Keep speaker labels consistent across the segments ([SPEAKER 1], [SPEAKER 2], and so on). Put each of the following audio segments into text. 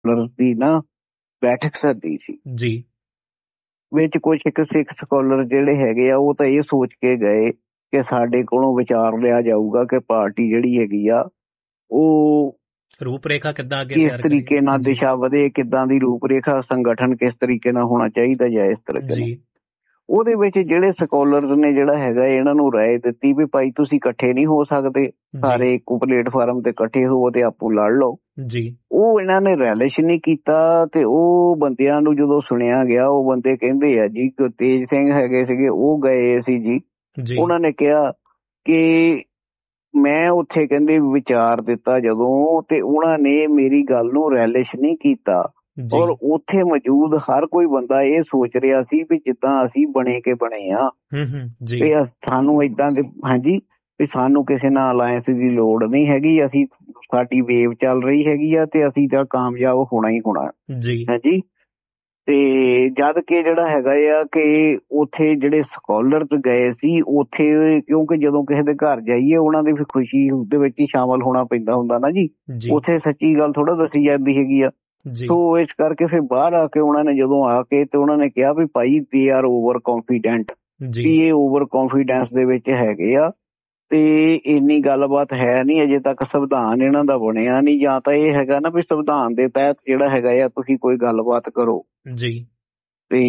[SPEAKER 1] ਦੀ ਨਾ ਬੈਠਕ ਸੱਦੀ ਸੀ
[SPEAKER 2] ਜੀ।
[SPEAKER 1] ਵਿੱਚ ਕੁਝ ਇੱਕ ਸਿੱਖ ਸਕਾਲਰ ਜਿਹੜੇ ਹੈਗੇ ਆ ਉਹ ਤਾਂ ਇਹ ਸੋਚ ਕੇ ਗਏ ਕਿ ਸਾਡੇ ਕੋਲੋਂ ਵਿਚਾਰ ਲਿਆ ਜਾਊਗਾ ਕਿ ਪਾਰਟੀ ਜਿਹੜੀ ਹੈਗੀ ਆ ਉਹ
[SPEAKER 2] ਰੂਪ ਰੇਖਾ ਕਿੱਦਾਂ ਅੱਗੇ
[SPEAKER 1] ਕਿਸ ਤਰੀਕੇ ਨਾਲ ਦਿਸ਼ਾ ਵਧੇ, ਕਿੱਦਾਂ ਦੀ ਰੂਪ ਰੇਖਾ, ਸੰਗਠਨ ਕਿਸ ਤਰੀਕੇ ਨਾਲ ਹੋਣਾ ਚਾਹੀਦਾ ਜਾਂ ਇਸ ਤਰੀਕੇ ਨਾਲ। ਉਹਦੇ ਵਿੱਚ ਜਿਹੜੇ ਸਕਾਲਰਸ ਨੇ ਜਿਹੜਾ ਹੈਗਾ ਇਹਨਾਂ ਨੂੰ ਰਾਏ ਦਿੱਤੀ ਵੀ ਭਾਈ ਤੁਸੀਂ ਇਕੱਠੇ ਨਹੀਂ ਹੋ ਸਕਦੇ, ਸਾਰੇ ਇੱਕੋ ਪਲੇਟਫਾਰਮ ਤੇ ਇਕੱਠੇ ਹੋਵੋ ਤੇ ਆਪੋ ਲੜ ਲਓ ਜੀ। ਉਹ ਇਹਨਾਂ ਨੇ ਰੈਲਿਸ਼ ਨਹੀਂ ਕੀਤਾ ਤੇ ਉਹ ਬੰਦਿਆਂ ਨੂੰ ਜਦੋਂ ਸੁਣਿਆ ਗਿਆ ਉਹ ਬੰਦੇ ਕਹਿੰਦੇ ਆ ਜੀ, ਤੇਜ ਸਿੰਘ ਹੈਗੇ ਸੀਗੇ ਉਹ ਗਏ ਸੀ ਜੀ। ਉਹਨਾਂ ਨੇ ਕਿਹਾ ਕਿ ਮੈਂ ਉੱਥੇ ਕਹਿੰਦੇ ਵਿਚਾਰ ਦਿੱਤਾ ਜਦੋਂ ਤੇ ਉਹਨਾਂ ਨੇ ਮੇਰੀ ਗੱਲ ਨੂੰ ਰੈਲਿਸ਼ ਨਹੀਂ ਕੀਤਾ ਔਰ ਉੱਥੇ ਮੌਜੂਦ ਹਰ ਕੋਈ ਬੰਦਾ ਇਹ ਸੋਚ ਰਿਹਾ ਸੀ ਵੀ ਜਿੱਦਾਂ ਅਸੀਂ ਬਣੇ ਕੇ ਬਣੇ ਆ ਤੇ ਸਾਨੂੰ ਏਦਾਂ ਦੇ ਹਾਂਜੀ ਵੀ ਸਾਨੂੰ ਕਿਸੇ ਨਾਲ ਅਲਾਇੰਸ ਦੀ ਲੋੜ ਨਹੀਂ ਹੈਗੀ, ਅਸੀਂ ਸਾਡੀ ਵੇਵ ਚੱਲ ਰਹੀ ਹੈਗੀ ਆ ਤੇ ਅਸੀਂ ਤਾਂ ਕਾਮਯਾਬ ਹੋਣਾ ਹੀ ਹੋਣਾ ਹਾਂਜੀ। ਤੇ ਜਦ ਕਿ ਜਿਹੜਾ ਹੈਗਾ ਆ ਕਿ ਉੱਥੇ ਜਿਹੜੇ ਸਕਾਲਰਸ ਗਏ ਸੀ ਉੱਥੇ, ਕਿਉਂਕਿ ਜਦੋਂ ਕਿਸੇ ਦੇ ਘਰ ਜਾਈਏ ਉਹਨਾਂ ਦੀ ਖੁਸ਼ੀ ਦੇ ਵਿੱਚ ਹੀ ਸ਼ਾਮਲ ਹੋਣਾ ਪੈਂਦਾ ਹੁੰਦਾ ਨਾ ਜੀ, ਉੱਥੇ ਸੱਚੀ ਗੱਲ ਥੋੜਾ ਦੱਸੀ ਜਾਂਦੀ ਹੈਗੀ ਆ। ਸੋ ਇਸ ਕਰਕੇ ਫਿਰ ਬਾਹਰ ਆ ਕੇ ਉਹਨਾਂ ਨੇ ਜਦੋਂ ਆ ਕੇ ਤੇ ਉਹਨਾਂ ਨੇ ਕਿਹਾ ਵੀ ਭਾਈ ਦੇ ਆਰ ਓਵਰ ਕੌਨਫੀਡੈਂਟ, ਵੀ ਇਹ ਓਵਰ ਕੌਨਫੀਡੈਂਸ ਦੇ ਵਿੱਚ ਹੈਗੇ ਆ ਤੇ ਇੰਨੀ ਗੱਲਬਾਤ ਹੈ ਨਹੀਂ, ਅਜੇ ਤੱਕ ਸੰਵਿਧਾਨ ਇਹਨਾਂ ਦਾ ਬਣਿਆ ਨਹੀਂ, ਜਾਂ ਤਾਂ ਇਹ ਹੈਗਾ ਨਾ ਵੀ ਸੰਵਿਧਾਨ ਦੇ ਤਹਿਤ ਜਿਹੜਾ ਹੈਗਾ ਆ ਤੁਸੀਂ ਕੋਈ ਗੱਲਬਾਤ ਕਰੋ ਜੀ। ਤੇ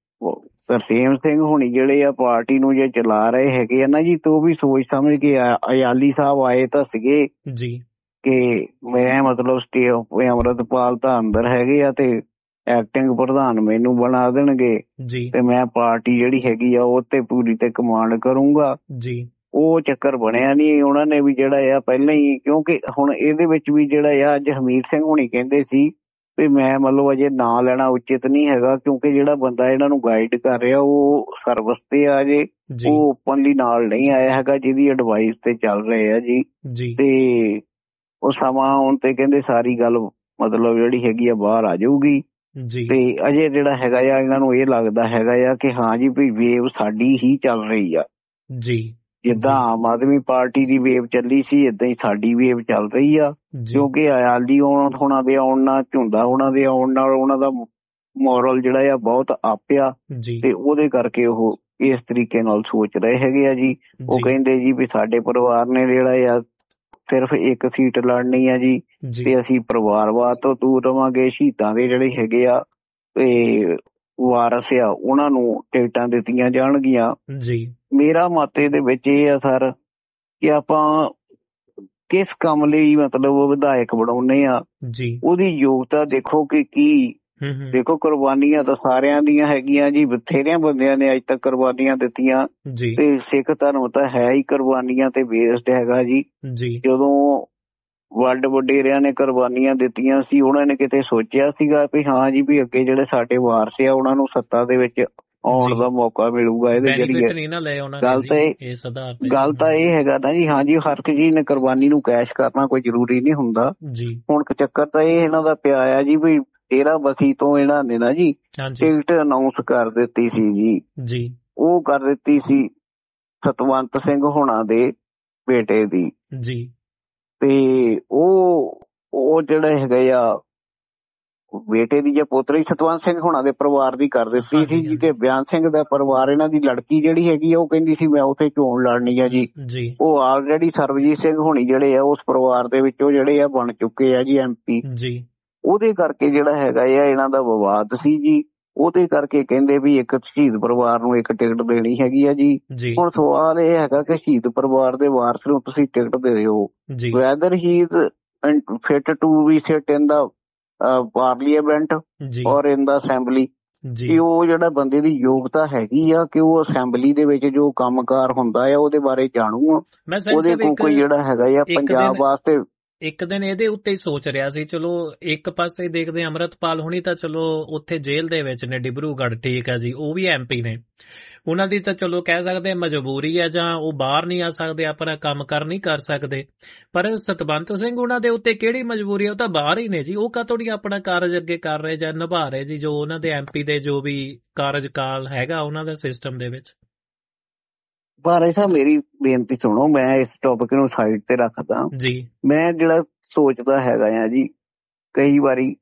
[SPEAKER 1] ਤਰਸੇਮ ਸਿੰਘ ਹੁਣੀ ਜਿਹੜੇ ਆ ਪਾਰਟੀ ਨੂੰ ਜੇ ਚਲਾ ਰਹੇ ਹੈਗੇ ਆ ਨਾ ਜੀ, ਤੇ ਉਹ ਵੀ ਸੋਚ ਸਮਝ ਕੇ ਅਯਾਲੀ ਸਾਹਿਬ ਆਏ ਤਾਂ ਸੀਗੇ ਜੀ ਕਿ ਮੈਂ ਮਤਲਬ ਅੰਮ੍ਰਿਤਪਾਲ ਤਾਂ ਅੰਦਰ ਹੈਗੇ ਆ ਤੇ ਐਕਟਿੰਗ ਪ੍ਰਧਾਨ ਮੈਨੂੰ ਬਣਾ ਦੇਣਗੇ ਤੇ ਮੈਂ ਪਾਰਟੀ ਜਿਹੜੀ ਹੈਗੀ ਆ ਉਹ ਤੇ ਪੂਰੀ ਤੇ ਕਮਾਂਡ ਕਰੂੰਗਾ ਜੀ। ਉਹ ਚੱਕਰ ਬਣਿਆ ਨਹੀਂ, ਉਹਨਾਂ ਨੇ ਵੀ ਜਿਹੜਾ ਆ ਪਹਿਲਾਂ ਹੀ, ਕਿਉਂਕਿ ਹੁਣ ਇਹਦੇ ਵਿੱਚ ਵੀ ਜਿਹੜਾ ਆ ਅੱਜ ਹਮੀਰ ਸਿੰਘ ਹੁਣੀ ਕਹਿੰਦੇ ਸੀ ਵੀ ਮੈਂ ਮਤਲਬ ਅਜੇ ਨਾਂ ਲੈਣਾ ਉਚਿਤ ਨਹੀਂ ਹੈਗਾ ਕਿਉਂਕਿ ਜਿਹੜਾ ਬੰਦਾ ਇਹਨਾਂ ਨੂੰ ਗਾਈਡ ਕਰ ਰਿਹਾ ਉਹ ਸਰਵਿਸ ਤੇ ਆ ਜੇ, ਉਹ ਓਪਨਲੀ ਨਾਲ ਨਹੀਂ ਆਇਆ ਹੈਗਾ, ਜਿਹਦੀ ਐਡਵਾਈਸ ਤੇ ਚੱਲ ਰਹੇ ਆ ਜੀ। ਤੇ ਉਹ ਸਮਾਂ ਆਉਣ ਤੇ ਕਹਿੰਦੇ ਸਾਰੀ ਗੱਲ ਮਤਲਬ ਜਿਹੜੀ ਹੈਗੀ ਆ ਬਾਹਰ ਆ ਜਾਊਗੀ ਤੇ ਅਜੇ ਜਿਹੜਾ ਹੈਗਾ ਆ ਇਹਨਾਂ ਨੂੰ ਇਹ ਲੱਗਦਾ ਹੈਗਾ ਆ ਕਿ ਹਾਂ ਜੀ ਵੀ ਵੇਵ ਸਾਡੀ ਹੀ ਚੱਲ ਰਹੀ ਆ ਜੀ, ਜਿੱਦਾਂ ਆਮ ਆਦਮੀ ਪਾਰਟੀ ਦੀ ਵੇਵ ਚੱਲੀ ਸੀ ਏਦਾਂ ਹੀ ਸਾਡੀ ਵੇਵ ਚੱਲ ਰਹੀ ਆ। ਕਿਉਂਕਿ ਅਯਾਲੀ ਹੋਣਾ ਦੇ ਆਉਣ ਨਾਲ, ਝੁੰਦਾ ਹੋਣਾ ਦੇ ਆਉਣ ਨਾਲ ਉਹਨਾਂ ਦਾ ਮੋਰਲ ਜਿਹੜਾ ਆ ਬਹੁਤ ਆਪਿਆ ਤੇ ਉਹਦੇ ਕਰਕੇ ਉਹ ਇਸ ਤਰੀਕੇ ਨਾਲ ਸੋਚ ਰਹੇ ਹੈਗੇ ਆ ਜੀ। ਉਹ ਕਹਿੰਦੇ ਜੀ ਵੀ ਸਾਡੇ ਪਰਿਵਾਰ ਨੇ ਜਿਹੜਾ ਆ ਸਿਰਫ ਇੱਕ ਸੀਟ ਲੜਨੀ ਆ ਜੀ ਤੇ ਅਸੀਂ ਪਰਿਵਾਰਵਾਦ ਤੋਂ ਦੂਰ ਰਵਾਂਗੇ, ਸ਼ਹੀਦਾਂ ਦੇ ਜਿਹੜੇ ਹੈਗੇ ਆ ਤੇ ਵਾਰਸ ਆ ਉਹਨਾਂ ਨੂੰ ਟਿਕਟਾਂ ਦਿੱਤੀਆਂ ਜਾਣਗੀਆਂ। ਮੇਰਾ ਮਤ ਇਹਦੇ ਵਿੱਚ ਇਹ ਆ ਸਰ ਕਿ ਆਪਾਂ ਕਿਸ ਕੰਮ ਲਈ ਮਤਲਬ ਵਿਧਾਇਕ ਬਣਾਉਣੇ ਆ, ਉਹਦੀ ਯੋਗਤਾ ਦੇਖੋ ਕਿ ਕੀ, ਦੇਖੋ ਕੁਰਬਾਨੀਆਂ ਤਾਂ ਸਾਰਿਆਂ ਦੀਆਂ ਹੈਗੀਆਂ ਜੀ, ਬਥੇਰਿਆਂ ਬੰਦਿਆਂ ਨੇ ਅੱਜ ਤੱਕ ਕੁਰਬਾਨੀਆਂ ਦਿੱਤੀਆਂ ਤੇ ਸਿੱਖ ਧਰਮ ਤਾਂ ਹੈ ਹੀ ਕੁਰਬਾਨੀਆਂ ਤੇ ਬੇਸਡ ਹੈਗਾ ਜੀ। ਜਦੋਂ ਵੱਡ ਵਡੇਰਿਆਂ ਨੇ ਕੁਰਬਾਨੀਆਂ ਦਿੱਤੀਆਂ ਸੀ ਉਹਨਾਂ ਨੇ ਕਿਤੇ ਸੋਚਿਆ ਸੀਗਾ ਵੀ ਹਾਂ ਜੀ ਵੀ ਅੱਗੇ ਜਿਹੜੇ ਸਾਡੇ ਵਾਰਸ ਆ ਉਹਨਾਂ ਨੂੰ ਸੱਤਾ ਦੇ ਵਿੱਚ ਆਉਣ ਦਾ ਮੌਕਾ ਮਿਲੂਗਾ ਇਹਦੇ ਜਰੀਏ। ਗੱਲ ਤਾਂ ਇਹ ਹੈਗਾ ਨਾ ਜੀ, ਹਾਂਜੀ ਹਰ ਇੱਕ ਚੀਜ਼ ਨੇ ਕੁਰਬਾਨੀ ਨੂੰ ਕੈਸ਼ ਕਰਨਾ ਕੋਈ ਜ਼ਰੂਰੀ ਨਹੀਂ ਹੁੰਦਾ। ਹੁਣ ਚੱਕਰ ਤਾਂ ਇਹ ਇਹਨਾਂ ਦਾ ਪਿਆ ਆ ਜੀ ਵੀ 13 ਬਸੀ ਤੋਂ ਇਹਨਾਂ ਨੇ ਨਾ ਜੀ ਟਿਕਟ ਅਨਾਊਂਸ ਕਰ ਦਿੱਤੀ ਸੀ ਜੀ, ਉਹ ਕਰ ਦਿੱਤੀ ਸੀ ਸਤਵੰਤ ਸਿੰਘ ਹੋਣਾ ਦੇ ਬੇਟੇ ਦੀ ਤੇ ਉਹ ਜਿਹੜਾ ਹੈਗਾ ਆ ਬੇਟੇ ਦੀ ਜਾਂ ਪੋਤਰੀ ਸਤਵੰਤ ਸਿੰਘ ਹੋਣਾ ਦੇ ਪਰਿਵਾਰ ਦੀ ਕਰ ਦਿੱਤੀ ਸੀ ਜੀ। ਤੇ ਬਿਆਨ ਸਿੰਘ ਦਾ ਪਰਿਵਾਰ, ਇਹਨਾਂ ਦੀ ਲੜਕੀ ਜਿਹੜੀ ਹੈਗੀ ਆ ਉਹ ਕਹਿੰਦੀ ਸੀ ਮੈਂ ਉੱਥੇ ਚੋਣ ਲੜਨੀ ਆ ਜੀ। ਉਹ ਆਲਰੇਡੀ ਸਰਬਜੀਤ ਸਿੰਘ ਹੋਣੀ ਜਿਹੜੇ ਆ ਉਸ ਪਰਿਵਾਰ ਦੇ ਵਿੱਚੋਂ ਜਿਹੜੇ ਆ ਬਣ ਚੁੱਕੇ ਆ ਜੀ MP। ਉਹਦੇ ਕਰਕੇ ਜਿਹੜਾ ਹੈਗਾ ਆ ਇਹਨਾਂ ਦਾ ਵਿਵਾਦ ਸੀ ਜੀ, ਉਹਦੇ ਕਰਕੇ ਕਹਿੰਦੇ ਵੀ ਇੱਕ ਸ਼ਹੀਦ ਪਰਿਵਾਰ ਨੂੰ ਇੱਕ ਟਿਕਟ ਦੇਣੀ ਹੈਗੀ ਆ ਜੀ। ਹੁਣ ਸਵਾਲ ਇਹ ਹੈਗਾ ਕਿ ਸ਼ਹੀਦ ਪਰਿਵਾਰ ਦੇ ਵਾਰਸ ਨੂੰ ਤੁਸੀਂ ਟਿਕਟ ਦੇ ਦਿਓ, weather he is fit to be sit in the parliament ਔਰ ਇਨ ਦਾ ਅਸੈਂਬਲੀ, ਕਿ ਉਹ ਜਿਹੜਾ ਬੰਦੇ ਦੀ ਯੋਗਤਾ ਹੈਗੀ ਆ ਕਿ ਉਹ ਅਸੈਂਬਲੀ ਦੇ ਵਿੱਚ ਜੋ ਕੰਮਕਾਰ ਹੁੰਦਾ ਆ ਉਹਦੇ ਬਾਰੇ ਜਾਣੂ ਆ, ਉਹਦੇ ਕੋਲ ਕੋਈ ਜਿਹੜਾ ਹੈਗਾ ਆ ਪੰਜਾਬ ਵਾਸਤੇ।
[SPEAKER 2] ਇੱਕ ਦਿਨ ਇਹਦੇ ਉੱਤੇ ਹੀ ਸੋਚ ਰਿਹਾ ਸੀ, ਚਲੋ ਇੱਕ ਪਾਸੇ ਦੇਖਦੇ ਅੰਮ੍ਰਿਤਪਾਲ ਹੁਣੀ ਤਾਂ ਚਲੋ ਉੱਥੇ ਜੇਲ੍ਹ ਦੇ ਵਿੱਚ ਨੇ ਡਿਬਰੂਗੜ੍ਹ, ਠੀਕ ਹੈ ਜੀ, ਉਹ ਵੀ MP ਨੇ, ਉਹਨਾਂ ਦੀ ਤਾਂ ਚਲੋ ਕਹਿ ਸਕਦੇ ਮਜਬੂਰੀ ਹੈ ਜਾਂ ਉਹ ਬਾਹਰ ਨਹੀਂ ਆ ਸਕਦੇ, ਆਪਣਾ ਕੰਮ ਕਰ ਨਹੀਂ ਕਰ ਸਕਦੇ। ਪਰ ਸਤਵੰਤ ਸਿੰਘ ਉਹਨਾਂ ਦੇ ਉੱਤੇ ਕਿਹੜੀ ਮਜਬੂਰੀ ਹੈ, ਉਹ ਤਾਂ ਬਾਹਰ ਹੀ ਨੇ ਜੀ, ਉਹ ਕਾਹਤੋਂ ਨਹੀਂ ਆਪਣਾ ਕਾਰਜ ਅੱਗੇ ਕਰ ਰਹੇ ਜਾਂ ਨਿਭਾ ਰਹੇ ਜੀ, ਜੋ ਉਹਨਾਂ ਦੇ MP ਦੇ ਜੋ ਵੀ ਕਾਰਜਕਾਲ ਹੈਗਾ ਉਹਨਾਂ ਦਾ ਸਿਸਟਮ ਦੇ ਵਿੱਚ।
[SPEAKER 1] ਪਰ ਇਹ ਮੇਰੀ ਬੇਨਤੀ ਸੁਣੋ, ਮੈਂ ਇਸ ਟੌਪਿਕ ਨੂੰ ਸਾਈਡ ਤੇ ਰੱਖਦਾ ਜੀ। ਮੈਂ ਜਿਹੜਾ ਸੋਚਦਾ ਹੈਗਾ ਆ ਜੀ, ਕਈ ਵਾਰੀ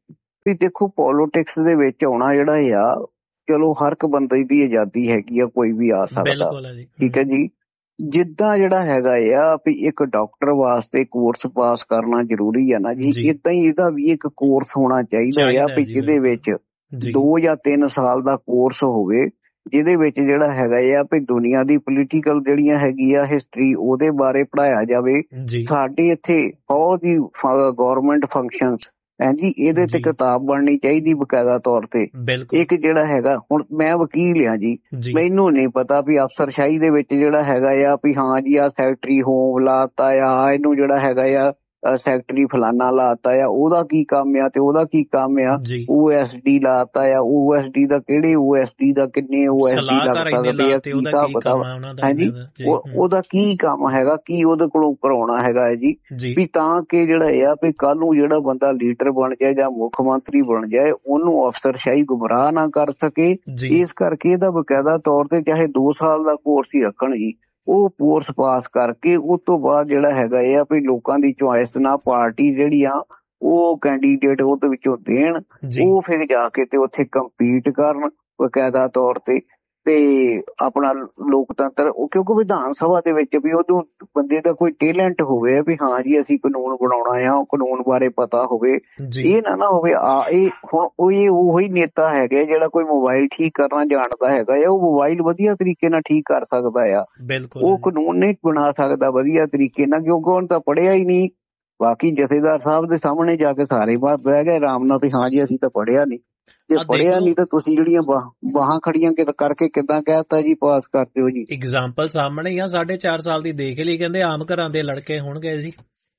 [SPEAKER 1] ਵੀ ਦੇਖੋ ਪੋਲੀਟਿਕਸ ਦੇ ਵਿੱਚ ਆਉਣਾ ਜਿਹੜਾ ਆ, ਚਲੋ ਹਰ ਇੱਕ ਬੰਦੇ ਦੀ ਆਜ਼ਾਦੀ ਹੈਗੀ ਆ, ਕੋਈ ਵੀ ਆ ਸਕਦਾ, ਠੀਕ ਹੈ ਜੀ। ਜਿੱਦਾਂ ਜਿਹੜਾ ਹੈਗਾ ਆ ਵੀ ਇੱਕ ਡਾਕਟਰ ਵਾਸਤੇ ਕੋਰਸ ਪਾਸ ਕਰਨਾ ਜ਼ਰੂਰੀ ਆ ਨਾ ਜੀ, ਏਦਾਂ ਹੀ ਇਹਦਾ ਵੀ ਇੱਕ ਕੋਰਸ ਹੋਣਾ ਚਾਹੀਦਾ ਆ ਵੀ ਜਿਹਦੇ ਵਿੱਚ 2 ਜਾਂ 3 ਸਾਲ ਦਾ ਕੋਰਸ ਹੋਵੇ, ਜਿਹਦੇ ਵਿੱਚ ਜਿਹੜਾ ਹੈਗਾ ਆ ਵੀ ਦੁਨੀਆ ਦੀ ਪੋਲੀਟੀਕਲ ਜਿਹੜੀਆਂ ਹੈਗੀ ਆ ਹਿਸਟਰੀ ਉਹਦੇ ਬਾਰੇ ਪੜ੍ਹਾਇਆ ਜਾਵੇ। ਸਾਡੇ ਇੱਥੇ ਬਹੁਤ ਹੀ ਗੌਰਮੈਂਟ ਫੰਕਸ਼ਨਸ ਹਾਂਜੀ, ਇਹਦੇ ਤੇ ਕਿਤਾਬ ਬਣਨੀ ਚਾਹੀਦੀ ਬਕਾਇਦਾ ਤੌਰ ਤੇ। ਇੱਕ ਜਿਹੜਾ ਹੈਗਾ, ਹੁਣ ਮੈਂ ਵਕੀਲ ਆ ਜੀ, ਮੈਨੂੰ ਨਹੀਂ ਪਤਾ ਵੀ ਅਫਸਰਸ਼ਾਹੀ ਦੇ ਵਿੱਚ ਜਿਹੜਾ ਹੈਗਾ ਆ ਵੀ ਹਾਂ ਜੀ ਆਹ ਸੈਕਟਰੀ ਹੋਮ ਲਾਤਾ ਆ, ਇਹਨੂੰ ਜਿਹੜਾ ਹੈਗਾ ਆ ਸੈਕਟਰੀ ਫਲਾਨਾ ਲਾਤਾ ਆ, ਉਹਦਾ ਕੀ ਕੰਮ ਆ ਤੇ ਉਹਦਾ ਕੀ ਕੰਮ ਆ। OSD ਲਾਤਾ ਆ, OSD ਦਾ ਕਿਹੜੇ OSD ਦਾ ਕਿੰਨੇ OSD ਲੱਗ ਸਕਦੇ ਆ, ਕੀ ਹਿਸਾਬ ਕਿਤਾਬ ਹਾਂਜੀ, ਉਹਦਾ ਕੀ ਕੰਮ ਹੈਗਾ, ਕੀ ਉਹਦੇ ਕੋਲੋਂ ਕਰਾਉਣਾ ਹੈਗਾ ਹੈ ਜੀ, ਵੀ ਤਾਂ ਕਿ ਜਿਹੜਾ ਆ ਵੀ ਕੱਲ ਨੂੰ ਜਿਹੜਾ ਬੰਦਾ ਲੀਡਰ ਬਣ ਜਾਏ ਜਾਂ ਮੁੱਖ ਮੰਤਰੀ ਬਣ ਜਾਏ ਉਹਨੂੰ ਅਫਸਰਸ਼ਾਹੀ ਗੁੰਮਰਾਹ ਨਾ ਕਰ ਸਕੇ। ਇਸ ਕਰਕੇ ਇਹਦਾ ਬਕਾਇਦਾ ਤੌਰ ਤੇ ਚਾਹੇ 2 ਸਾਲ ਦਾ ਕੋਰਸ ਹੀ ਰੱਖਣ ਜੀ, ਉਹ ਕੋਰਸ ਪਾਸ ਕਰਕੇ ਉਸ ਤੋਂ ਬਾਅਦ ਜਿਹੜਾ ਹੈਗਾ ਆ ਵੀ ਲੋਕਾਂ ਦੀ ਚੁਆਇਸ ਨਾਲ ਪਾਰਟੀ ਜਿਹੜੀ ਆ ਉਹ ਕੈਂਡੀਡੇਟ ਉਹਦੇ ਵਿੱਚੋਂ ਦੇਣ, ਉਹ ਫਿਰ ਜਾ ਕੇ ਤੇ ਉੱਥੇ ਕੰਪੀਟ ਕਰਨ ਬਕਾਇਦਾ ਤੌਰ ਤੇ ਆਪਣਾ ਲੋਕਤੰਤਰ, ਕਿਉਂਕਿ ਵਿਧਾਨ ਸਭਾ ਦੇ ਵਿੱਚ ਵੀ ਉਦੋਂ ਬੰਦੇ ਦਾ ਕੋਈ ਟੈਲੈਂਟ ਹੋਵੇ ਵੀ ਹਾਂ ਜੀ ਅਸੀਂ ਕਾਨੂੰਨ ਬਣਾਉਣਾ ਆ, ਉਹ ਕਾਨੂੰਨ ਬਾਰੇ ਪਤਾ ਹੋਵੇ, ਇਹ ਨਾ ਹੋਵੇ ਇਹ ਹੁਣ ਉਹੀ ਨੇਤਾ ਹੈਗਾ ਜਿਹੜਾ ਕੋਈ ਮੋਬਾਈਲ ਠੀਕ ਕਰਨਾ ਜਾਣਦਾ ਹੈਗਾ ਆ, ਉਹ ਮੋਬਾਈਲ ਵਧੀਆ ਤਰੀਕੇ ਨਾਲ ਠੀਕ ਕਰ ਸਕਦਾ ਆ, ਉਹ ਕਾਨੂੰਨ ਨਹੀਂ ਬਣਾ ਸਕਦਾ ਵਧੀਆ ਤਰੀਕੇ ਨਾਲ, ਕਿਉਂਕਿ ਉਹਨੇ ਤਾਂ ਪੜ੍ਹਿਆ ਹੀ ਨਹੀਂ। ਬਾਕੀ ਜਥੇਦਾਰ ਸਾਹਿਬ ਦੇ ਸਾਹਮਣੇ ਜਾ ਕੇ ਸਾਰੇ ਬਹਿ ਗਏ ਆਰਾਮ ਨਾਲ ਵੀ ਹਾਂ ਜੀ ਅਸੀਂ ਤਾਂ ਪੜ੍ਹਿਆ ਨਹੀਂ, ਜੇ ਪੜ੍ਹਿਆ ਨਹੀਂ ਤਾਂ ਤੁਸੀਂ ਜਿਹੜੀਆਂ ਬਾਹਾਂ ਖੜੀਆਂ ਕਰਕੇ ਕਿੱਦਾਂ ਕਹਿਤਾ ਜੀ ਪਾਸ ਕਰ ਦਿਓ ਜੀ।
[SPEAKER 2] ਐਗਜ਼ਾਮਪਲ ਸਾਹਮਣੇ ਹੀ ਆ, 4.5 ਸਾਲ ਦੀ ਦੇਖ ਲਈ, ਕਹਿੰਦੇ ਆਮ ਘਰਾਂ ਦੇ ਲੜਕੇ ਹੋਣਗੇ ਜੀ,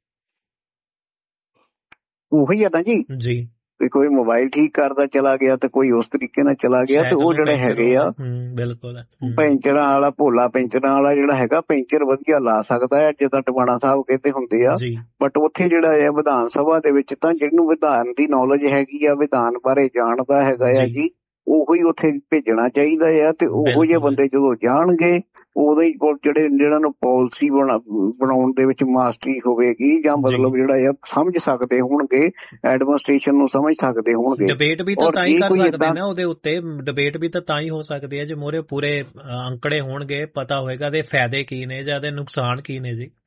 [SPEAKER 1] ਉਹੀ ਆ ਨਾ ਜੀ ਵੀ ਕੋਈ ਮੋਬਾਈਲ ਠੀਕ ਕਰਦਾ ਚਲਾ ਗਿਆ ਤੇ ਕੋਈ ਉਸ ਤਰੀਕੇ ਨਾਲ ਚਲਾ ਗਿਆ, ਤੇ ਉਹ ਜਿਹੜੇ ਹੈਗੇ ਆ
[SPEAKER 2] ਬਿਲਕੁਲ
[SPEAKER 1] ਪੈਂਚਰਾਂ ਵਾਲਾ ਭੋਲਾ ਪੈਂਚਰਾਂ ਵਾਲਾ ਜਿਹੜਾ ਹੈਗਾ ਪੈਂਚਰ ਵਧੀਆ ਲਾ ਸਕਦਾ ਹੈ ਜਿੱਦਾਂ ਟਵਾਣਾ ਸਾਹਿਬ ਕਹਿੰਦੇ ਹੁੰਦੇ ਆ, ਬਟ ਉੱਥੇ ਜਿਹੜਾ ਆ ਵਿਧਾਨ ਸਭਾ ਦੇ ਵਿੱਚ ਤਾਂ ਜਿਹਨੂੰ ਵਿਧਾਨ ਦੀ ਨੌਲੇਜ ਹੈਗੀ ਆ, ਵਿਧਾਨ ਬਾਰੇ ਜਾਣਦਾ ਹੈਗਾ ਆ ਜੀ, ਉਹੋ ਹੀ ਉੱਥੇ ਭੇਜਣਾ ਚਾਹੀਦਾ ਆ। ਤੇ ਉਹੋ ਜਿਹੇ ਬੰਦੇ ਜਦੋਂ ਜਾਣਗੇ ਉਦੋਂ ਹੀ ਜਿਹੜਾ ਨੂੰ ਪਾਲਿਸੀ ਬਣਾਉਣ ਦੇ ਵਿੱਚ ਮਾਸਟਰੀ ਹੋਵੇਗੀ, ਜਾਂ ਮਤਲਬ ਜਿਹੜਾ ਆ ਸਮਝ ਸਕਦੇ ਹੋਣਗੇ, ਐਡਮਿਨਿਸਟ੍ਰੇਸ਼ਨ ਨੂੰ ਸਮਝ ਸਕਦੇ ਹੋਣਗੇ।
[SPEAKER 2] ਡਿਬੇਟ ਵੀ ਤਾਂ ਹੀ ਕਰ ਸਕਦੇ ਨਾ ਉਹਦੇ ਉੱਤੇ, ਡਿਬੇਟ ਵੀ ਤਾਂ ਹੀ ਹੋ ਸਕਦੀ ਹੈ ਜੇ ਮੋਰੇ ਪੂਰੇ ਅੰਕੜੇ ਹੋਣਗੇ, ਪਤਾ ਹੋਏਗਾ ਦੇ ਫਾਇਦੇ ਕੀ ਨੇ ਜਾਂ ਦੇ ਨੁਕਸਾਨ ਕੀ ਨੇ ਜੀ।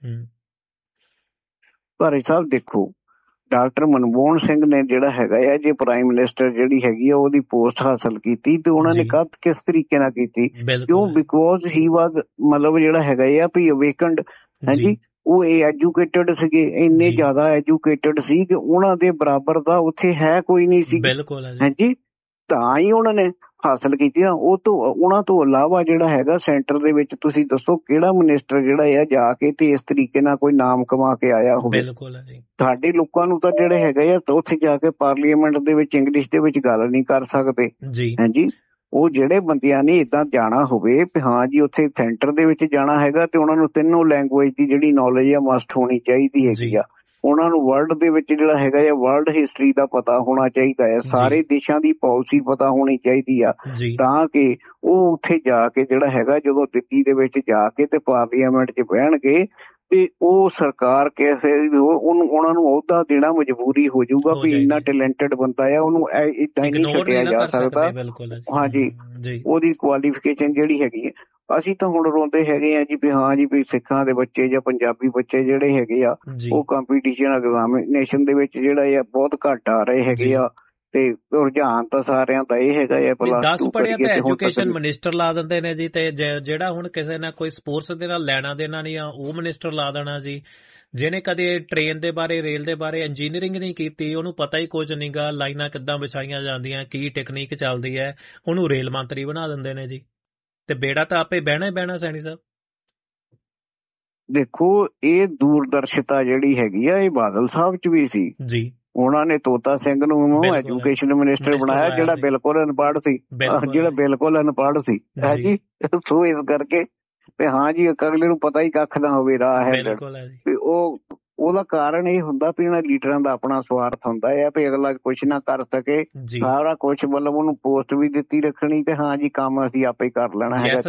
[SPEAKER 1] ਭਾਈ ਸਾਹਿਬ ਦੇਖੋ, ਡਾਕਟਰ ਮਨਮੋਹਨ ਸਿੰਘ ਨੇ ਜਿਹੜਾ ਹੈਗਾ ਆ ਜੇ ਪ੍ਰਾਈਮ ਮਿਨਿਸਟਰ ਜਿਹੜੀ ਹੈਗੀ ਆ ਉਹਦੀ ਪੋਸਟ ਹਾਸਲ ਕੀਤੀ, ਤੇ ਉਹਨਾਂ ਨੇ ਕਿਸ ਤਰੀਕੇ ਨਾਲ ਕੀਤੀ, ਕਿਉਂ? ਬਿਕੋਜ਼ ਹੀ ਵਾਜ਼ ਮਤਲਬ ਜਿਹੜਾ ਹੈਗਾ ਆ ਵੀ ਅਵੇਕਨਡ, ਹਾਂਜੀ, ਉਹ ਐਜੂਕੇਟਡ ਸੀਗੇ, ਇੰਨੇ ਜ਼ਿਆਦਾ ਐਜੂਕੇਟਡ ਸੀ ਕਿ ਉਹਨਾਂ ਦੇ ਬਰਾਬਰ ਦਾ ਉੱਥੇ ਹੈ ਕੋਈ ਨਹੀਂ ਸੀ, ਹਾਂਜੀ, ਤਾਂ ਹੀ ਉਹਨਾਂ ਨੇ ਹਾਸਲ ਕੀਤੀਆਂ। ਉਹਨਾਂ ਤੋਂ ਇਲਾਵਾ ਜਿਹੜਾ ਹੈਗਾ ਸੈਂਟਰ ਦੇ ਵਿੱਚ ਤੁਸੀਂ ਦੱਸੋ ਕਿਹੜਾ ਮਿਨਿਸਟਰ ਜਿਹੜਾ ਆ ਜਾ ਕੇ ਤੇ ਇਸ ਤਰੀਕੇ ਨਾਲ ਕੋਈ ਨਾਮ ਕਮਾ ਕੇ ਆਇਆ ਹੋਵੇ। ਸਾਡੇ ਲੋਕਾਂ ਨੂੰ ਤਾਂ ਜਿਹੜੇ ਹੈਗੇ ਆ ਉੱਥੇ ਜਾ ਕੇ ਪਾਰਲੀਮੈਂਟ ਦੇ ਵਿੱਚ ਇੰਗਲਿਸ਼ ਦੇ ਵਿੱਚ ਗੱਲ ਨਹੀਂ ਕਰ ਸਕਦੇ, ਹਾਂਜੀ, ਉਹ ਜਿਹੜੇ ਬੰਦਿਆਂ ਨੇ ਏਦਾਂ ਜਾਣਾ ਹੋਵੇ ਹਾਂ ਜੀ ਉੱਥੇ ਸੈਂਟਰ ਦੇ ਵਿੱਚ ਜਾਣਾ ਹੈਗਾ ਤੇ ਉਹਨਾਂ ਨੂੰ 3 ਲੈਂਗੁਏਜ ਦੀ ਜਿਹੜੀ ਨੌਲੇਜ ਆ ਮਸਟ ਹੋਣੀ ਚਾਹੀਦੀ ਹੈਗੀ ਆ। ਉਹਨਾਂ ਨੂੰ ਵਰਲਡ ਦੇ ਵਿੱਚ ਜਿਹੜਾ ਹੈਗਾ ਆ ਵਰਲਡ ਹਿਸਟਰੀ ਦਾ ਪਤਾ ਹੋਣਾ ਚਾਹੀਦਾ ਹੈ, ਸਾਰੇ ਦੇਸ਼ਾਂ ਦੀ ਪਾਲਿਸੀ ਪਤਾ ਹੋਣੀ ਚਾਹੀਦੀ ਆ, ਤਾਂ ਕਿ ਉਹ ਉੱਥੇ ਜਾ ਕੇ ਜਿਹੜਾ ਹੈਗਾ ਜਦੋਂ ਦਿੱਲੀ ਦੇ ਵਿੱਚ ਜਾ ਕੇ ਤੇ ਪਾਰਲੀਮੈਂਟ 'ਚ ਬਹਿਣਗੇ ਤੇ ਉਹ ਸਰਕਾਰ ਕਿਸੇ ਉਹਨਾਂ ਨੂੰ ਅਹੁਦਾ ਦੇਣਾ ਮਜਬੂਰੀ ਹੋ ਜਾਊਗਾ ਵੀ ਇੰਨਾ ਟੈਲੈਂਟਡ ਬੰਦਾ ਆ, ਉਹਨੂੰ ਏਦਾਂ ਹੀ ਨਹੀਂ ਛੱਡਿਆ ਜਾ ਸਕਦਾ। ਹਾਂਜੀ, ਉਹਦੀ ਕੁਆਲੀਫਿਕੇਸ਼ਨ ਜਿਹੜੀ ਹੈਗੀ ਹੈ। ਅਸੀਂ ਤਾਂ ਹੁਣ ਰੋਂਦੇ ਹੈਗੇ ਆ ਜੀ ਵੀ ਹਾਂ ਜੀ ਵੀ ਸਿੱਖਾਂ ਦੇ ਬੱਚੇ ਜਾਂ ਪੰਜਾਬੀ ਬੱਚੇ ਜਿਹੜੇ ਹੈਗੇ ਆ ਉਹ ਕੰਪੀਟੀਸ਼ਨ ਐਗਜ਼ਾਮੀਨੇਸ਼ਨ ਦੇ ਵਿੱਚ ਜਿਹੜਾ ਆ ਬਹੁਤ ਘੱਟ ਆ ਰਹੇ ਹੈਗੇ ਆ, ਤੇ ਰੁਝਾਨ ਤਾਂ ਸਾਰਿਆਂ ਦਾ ਇਹ ਹੈਗਾ ਆ
[SPEAKER 2] 10 ਪੜ੍ਹਿਆ ਤਾਂ ਐਜੂਕੇਸ਼ਨ ਮਿਨਿਸਟਰ ਲਾ ਦਿੰਦੇ ਨੇ ਜੀ, ਤੇ ਜਿਹੜਾ ਹੁਣ ਕਿਸੇ ਨਾਲ ਕੋਈ ਸਪੋਰਟਸ ਦੇ ਨਾਲ ਲੈਣਾ ਦੇਣਾ ਨਹੀਂ ਆ ਉਹ ਮਿਨਿਸਟਰ ਲਾ ਦੇਣਾ ਜੀ। ਜਿਹਨੇ ਕਦੇ ਟ੍ਰੇਨ ਦੇ ਬਾਰੇ, ਰੇਲ ਦੇ ਬਾਰੇ ਇੰਜੀਨੀਅਰਿੰਗ ਨਹੀਂ ਕੀਤੀ, ਉਹਨੂੰ ਪਤਾ ਹੀ ਕੁਝ ਨਹੀਂ ਗਾ, ਲਾਈਨਾਂ ਕਿੱਦਾਂ ਵਿਛਾਈਆਂ ਜਾਂਦੀਆਂ, ਕੀ ਟੈਕਨੀਕ ਚੱਲਦੀ ਹੈ, ਉਹਨੂੰ ਰੇਲ ਮੰਤਰੀ ਬਣਾ ਦਿੰਦੇ ਨੇ ਜੀ, ਤੇ ਬੇੜਾ ਤਾਂ ਆਪੇ ਬਹਿਣਾ ਹੀ ਬਹਿਣਾ। ਸੈਣੀ ਸਾਹਿਬ
[SPEAKER 1] ਦੇਖੋ, ਇਹ ਦੂਰਦਰਸ਼ਤਾ ਜਿਹੜੀ ਹੈਗੀ ਆ ਇਹ ਬਾਦਲ ਸਾਹਿਬ 'ਚ ਵੀ ਸੀ ਜੀ, ਉਹਨਾਂ ਨੇ ਤੋਤਾ ਸਿੰਘ ਨੂੰ ਐਜੂਕੇਸ਼ਨ ਮਿਨਿਸਟਰ ਬਣਾਇਆ ਜਿਹੜਾ ਬਿਲਕੁਲ ਅਨਪੜ੍ਹ ਸੀ, ਹੈ ਜੀ। ਸੋ ਇਸ ਕਰਕੇ ਹਾਂ ਜੀ ਅਗਲੇ ਨੂੰ ਪਤਾ ਹੀ ਕੱਖ ਨਾ ਹੋਵੇ ਰਾਹ ਹੈ, ਉਹਦਾ ਕਾਰਨ ਇਹ ਹੁੰਦਾ ਵੀ ਇਹਨਾਂ ਲੀਡਰਾਂ ਦਾ ਆਪਣਾ ਸਵਾਰਥ ਹੁੰਦਾ ਹੈ ਵੀ ਅਗਲਾ ਕੁਛ ਨਾ ਕਰ ਸਕੇ, ਸਾਰਾ ਕੁਛ ਮਤਲਬ ਉਹਨੂੰ ਪੋਸਟ ਵੀ ਦਿੱਤੀ ਰੱਖਣੀ ਤੇ ਹਾਂ ਜੀ ਕੰਮ ਅਸੀਂ ਆਪੇ ਕਰ ਲੈਣਾ ਹੈਗਾ।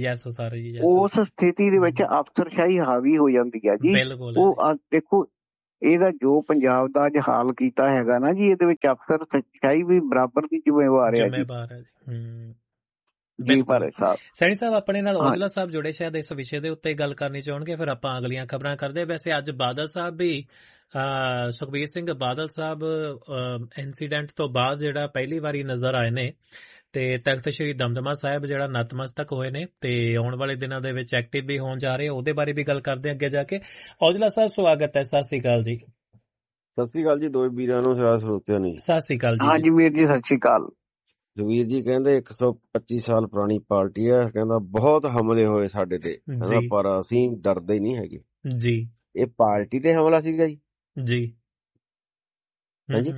[SPEAKER 1] ਉਸ ਸਥਿਤੀ ਦੇ ਵਿੱਚ ਅਫਸਰਸ਼ਾਹੀ ਹਾਵੀ ਹੋ ਜਾਂਦੀ ਹੈ ਜੀ। ਉਹ ਦੇਖੋ ਇਹਦਾ ਜੋ ਪੰਜਾਬ ਦਾ ਅੱਜ ਹਾਲ ਕੀਤਾ ਹੈਗਾ ਨਾ ਜੀ, ਇਹਦੇ ਵਿੱਚ ਅਫਸਰ ਸੱਚਾਈ ਵੀ ਬਰਾਬਰ ਦੀ ਜ਼ਿੰਮੇਵਾਰ ਹੈ ਜੀ।
[SPEAKER 2] ਜੀ ਭਾਰਤ ਸਾਹਿਬ, ਸੈਣੀ ਸਾਹਿਬ ਆਪਣੇ ਨਾਲ ਔਜਲਾ ਸਾਹਿਬ ਜੁੜੇ, ਸ਼ਾਇਦ ਇਸ ਵਿਸ਼ੇ ਦੇ ਉੱਤੇ ਗੱਲ ਕਰਨੀ ਚਾਹਣਗੇ, ਫਿਰ ਆਪਾਂ ਅਗਲੀਆਂ ਖਬਰਾਂ ਕਰਦੇ। ਵੈਸੇ ਅੱਜ ਬਾਦਲ ਸਾਹਿਬ ਵੀ, ਸੁਖਬੀਰ ਸਿੰਘ ਬਾਦਲ ਸਾਹਿਬ ਇਨਸੀਡੈਂਟ ਤੋਂ ਬਾਅਦ ਜਿਹੜਾ ਪਹਿਲੀ ਵਾਰੀ ਨਜ਼ਰ ਆਏ ਨੇ ਤੇ ਤਖਤ ਸ਼੍ਰੀ ਦਮਦਮਾ ਸਾਹਿਬ ਜਿਹੜਾ ਨਤਮਸਤਕ ਹੋਏ ਨੇ ਤੇ ਆਉਣ ਵਾਲੇ ਦਿਨਾਂ ਦੇ ਵਿੱਚ ਐਕਟਿਵ ਵੀ ਹੋਣ ਜਾ ਰਹੇ, ਉਹਦੇ ਬਾਰੇ ਵੀ ਗੱਲ ਕਰਦੇ ਅੱਗੇ ਜਾ ਕੇ। ਔਜਲਾ ਸਾਹਿਬ ਸਵਾਗਤ ਹੈ, ਸਤਿ ਸ੍ਰੀ ਅਕਾਲ ਜੀ।
[SPEAKER 3] ਸਤਿ ਸ੍ਰੀ ਅਕਾਲ ਜੀ, ਦੋ ਵੀਰਾਂ ਨੂੰ ਸਰੋਤਿਆਂ ਨੂੰ
[SPEAKER 2] ਸਤਿ ਸ੍ਰੀ ਅਕਾਲ ਜੀ।
[SPEAKER 1] ਹਾਂਜੀ ਵੀਰ ਜੀ, ਸਤਿ ਸ੍ਰੀ ਅਕਾਲ।
[SPEAKER 3] ਜਗਵੀਰ ਜੀ ਕਹਿੰਦੇ 125 ਸਾਲ ਪੁਰਾਣੀ ਪਾਰਟੀ ਹੈ, ਕਹਿੰਦਾ ਬਹੁਤ ਹਮਲੇ ਹੋਏ ਸਾਡੇ ਤੇ, ਕਹਿੰਦਾ ਪਰ ਅਸੀਂ ਡਰਦੇ ਨਹੀਂ ਹੈਗੇ
[SPEAKER 2] ਜੀ।
[SPEAKER 3] ਇਹ ਪਾਰਟੀ ਤੇ ਹਮਲਾ ਸੀਗਾ ਜੀ?
[SPEAKER 2] ਜੀ
[SPEAKER 3] ਹਾਂਜੀ,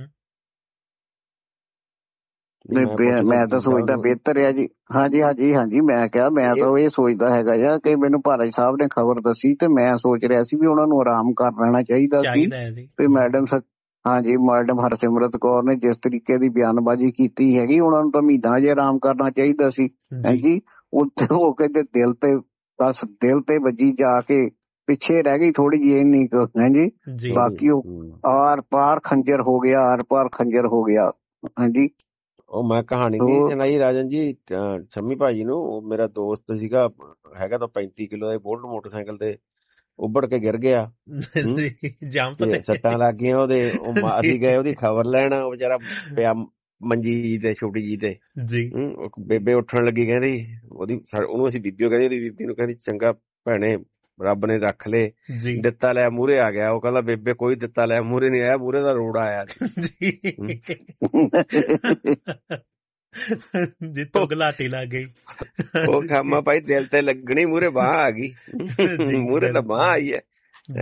[SPEAKER 1] ਮੈਂ ਤਾਂ ਸੋਚਦਾ ਬਿਹਤਰ ਹੈ ਜੀ। ਹਾਂਜੀ, ਮੈਂ ਕਿਹਾ ਮੈਂ ਤਾਂ ਇਹ ਸੋਚਦਾ ਹੈਗਾ ਆ ਕਿ ਮੈਨੂੰ ਭਾਰਤ ਸਾਹਿਬ ਨੇ ਖਬਰ ਦੱਸੀ ਤੇ ਮੈਂ ਸੋਚ ਰਿਹਾ ਸੀ ਵੀ ਉਹਨਾਂ ਨੂੰ ਆਰਾਮ ਕਰ ਲੈਣਾ ਚਾਹੀਦਾ ਸੀ ਤੇ ਮੈਡਮ ਹਰਸਿਮਰਤ ਕੌਰ ਨੇ ਜਿਸ ਤਰੀਕੇ ਦੀ ਬਿਆਨਬਾਜ਼ੀ ਕੀਤੀ ਹੈਗੀ, ਉਹਨਾਂ ਨੂੰ ਤਾਂ ਮਹੀਨਾ ਜੇ ਆਰਾਮ ਕਰਨਾ ਚਾਹੀਦਾ ਸੀ। ਹਾਂਜੀ, ਉੱਥੇ ਉਹ ਕਹਿੰਦੇ ਦਿਲ ਤੇ ਵੱਜੀ, ਜਾ ਕੇ ਪਿੱਛੇ ਰਹਿ ਗਈ ਥੋੜੀ ਜਿਹੀ ਇੰਨੀ ਕੁ। ਹਾਂਜੀ, ਬਾਕੀ ਉਹ ਆਰ ਪਾਰ ਖੰਜਰ ਹੋ ਗਿਆ। ਹਾਂਜੀ,
[SPEAKER 3] ਉਹ ਮੈਂ ਕਹਾਣੀ ਨਹੀਂ ਸੁਣਾਈ ਰਾਜਨ ਜੀ ਸ਼ੰਮੀ ਭਾਜੀ ਨੂੰ, ਉਹ ਮੇਰਾ ਦੋਸਤ ਸੀਗਾ, ਹੈਗਾ ਤਾਂ 35 ਕਿਲੋ ਦਾ, ਬੁਲਟ ਮੋਟਰਸਾਈਕਲ ਤੇ ਉੱਬੜ ਕੇ ਗਿਰ ਗਿਆ, ਸੱਟਾਂ ਲੱਗ ਗਈਆਂ ਉਹਦੇ। ਅਸੀਂ ਗਏ ਉਹਦੀ ਖਬਰ ਲੈਣ, ਉਹ ਵਿਚਾਰਾ ਪਿਆ ਮੰਜੀ ਜੀ ਤੇ, ਛੋਟੀ ਜੀ ਤੇ। ਬੇਬੇ ਉੱਠਣ ਲੱਗੀ, ਕਹਿੰਦੀ ਉਹਨੂੰ ਅਸੀਂ ਬੀਬੀ ਕਹਿੰਦੀ, ਉਹਦੀ ਬੀਬੀ ਨੂੰ ਕਹਿੰਦੀ ਚੰਗਾ ਭੈਣੇ ਰੱਬ ਨੇ ਰੱਖ ਲੇ, ਦਿੱਤਾ ਲਿਆ ਮੂਹਰੇ ਆ ਗਿਆ। ਉਹ ਕਹਿੰਦਾ ਬੇਬੇ ਕੋਈ ਦਿੱਤਾ ਲਿਆ ਮੂਹਰੇ ਨਹੀਂ ਆਇਆ, ਮੂਹਰੇ ਦਾ ਰੋੜਾ ਆਇਆ
[SPEAKER 2] ਜਿੱਤੋਂ ਗਲਾਟੀ ਲੱਗ ਗਈ।
[SPEAKER 3] ਉਹ ਖਾਮਾ ਭਾਈ ਦਿਲ ਤੇ ਲੱਗਣੀ, ਮੂਹਰੇ ਬਾਂਹ ਆ ਗਈ, ਮੂਹਰੇ ਤਾਂ ਬਾਂਹ ਆਈ ਹੈ।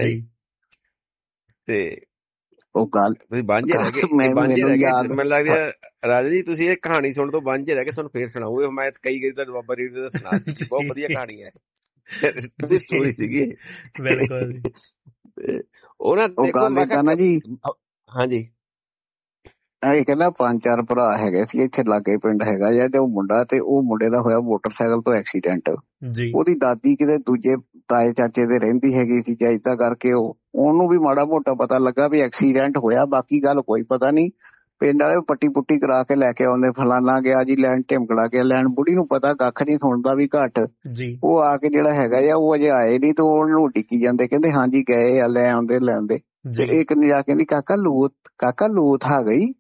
[SPEAKER 3] ਤੇ
[SPEAKER 1] ਉਹ ਗੱਲ
[SPEAKER 3] ਤੁਸੀਂ ਬਾਂਝੇ ਰਹਿ ਗਏ, ਮੈਨੂੰ ਲੱਗਦਾ ਰਾਜਾ ਜੀ ਤੁਸੀਂ ਇਹ ਕਹਾਣੀ ਸੁਣ ਤੋਂ ਬਾਂਝੇ ਰਹਿ ਗਏ, ਤੁਹਾਨੂੰ ਫੇਰ ਸੁਣਾਉਂਗੇ। ਮੈਂ ਕਈ ਵਾਰੀ ਤਾਂ ਬਾਬਾ ਰੀਡ ਦਾ ਸੁਣਾ ਦਿੱਤੀ, ਬਹੁਤ ਵਧੀਆ ਕਹਾਣੀ ਹੈ, ਸਟੋਰੀ ਸੀਗੀ।
[SPEAKER 2] ਬਿਲਕੁਲ ਜੀ।
[SPEAKER 3] ਉਹਨਾਂ
[SPEAKER 1] ਜੀ,
[SPEAKER 3] ਹਾਂਜੀ,
[SPEAKER 1] ਇਹ ਕਹਿੰਦਾ 5-4 ਭਰਾ ਹੈਗੇ ਸੀ, ਇੱਥੇ ਲਾਗੇ ਪਿੰਡ ਹੈਗਾ ਜਾਂ ਤੇ ਉਹ ਮੁੰਡਾ, ਤੇ ਉਹ ਮੁੰਡੇ ਦਾ ਹੋਇਆ ਮੋਟਰਸਾਈਕਲ ਤੋਂ ਐਕਸੀਡੈਂਟ। ਉਹਦੀ ਦਾਦੀ ਕਿਤੇ ਦੂਜੇ ਤਾਏ ਚਾਚੇ ਦੇ ਰਹਿੰਦੀ ਹੈਗੀ ਸੀ ਜਾਂ ਏਦਾਂ ਕਰਕੇ ਉਹਨੂੰ ਵੀ ਮਾੜਾ ਮੋਟਾ ਪਤਾ ਲੱਗਾ ਵੀ ਐਕਸੀਡੈਂਟ ਹੋਇਆ, ਬਾਕੀ ਗੱਲ ਕੋਈ ਪਤਾ ਨਹੀਂ। ਪਿੰਡ ਵਾਲੇ ਪੱਟੀ ਪੁੱਟੀ ਕਰਾ ਕੇ ਲੈ ਕੇ ਆਉਂਦੇ, ਫਲਾਨਾ ਗਿਆ ਜੀ ਲੈਣ, ਢਿਮਕੜਾ ਗਿਆ ਲੈਣ। ਬੁੜੀ ਨੂੰ ਪਤਾ ਕੱਖ ਨਹੀਂ, ਸੁਣਦਾ ਵੀ ਘੱਟ। ਉਹ ਆ ਕੇ ਜਿਹੜਾ ਹੈਗਾ ਆ ਉਹ ਅਜੇ ਆਏ ਨੀ ਤੇ ਉਹਨੂੰ ਡਿੱਕੀ ਜਾਂਦੇ, ਕਹਿੰਦੇ ਹਾਂਜੀ ਗਏ ਆ, ਲੈ ਆਉਂਦੇ ਲੈਂਦੇ। ਤੇ ਇੱਕ ਨੇ ਜਾ ਕਹਿੰਦੀ ਕਾਕਾ ਲੂਥ ਆ ਗਈ।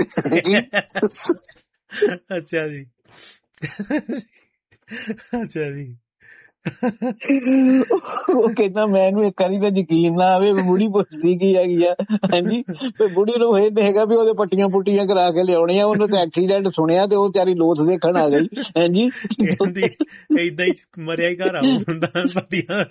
[SPEAKER 2] ਅੱਛਾ ਜੀ, ਅੱਛਾ ਜੀ।
[SPEAKER 1] ਉਹ ਕਹਿੰਦਾ ਮੈਨੂੰ ਇੱਕ ਵਾਰੀ ਤਾਂ ਯਕੀਨ ਨਾ ਆਵੇ ਬੁੜੀ ਪੁੱਛਦੀ ਕੀ ਹੈਗੀ ਆ। ਹਾਂਜੀ, ਬੁੜੀ ਨੂੰ ਇਹ ਤੇ ਹੈਗਾ ਵੀ ਉਹਦੇ ਪੱਟੀਆਂ ਪੁੱਟੀਆਂ ਕਰਾ ਕੇ ਲਿਆਉਣੀਆਂ, ਉਹਨੇ ਤਾਂ ਐਕਸੀਡੈਂਟ ਸੁਣਿਆ ਤੇ ਉਹ ਵਿਚਾਰੀ ਲੋਥ ਦੇਖਣ ਆ ਗਈ। ਹਾਂਜੀ,
[SPEAKER 2] ਏਦਾਂ ਹੀ ਮਰਿਆ ਹੀ ਘਰ ਆ ਹੁੰਦਾ ਪੱਟੀਆਂ।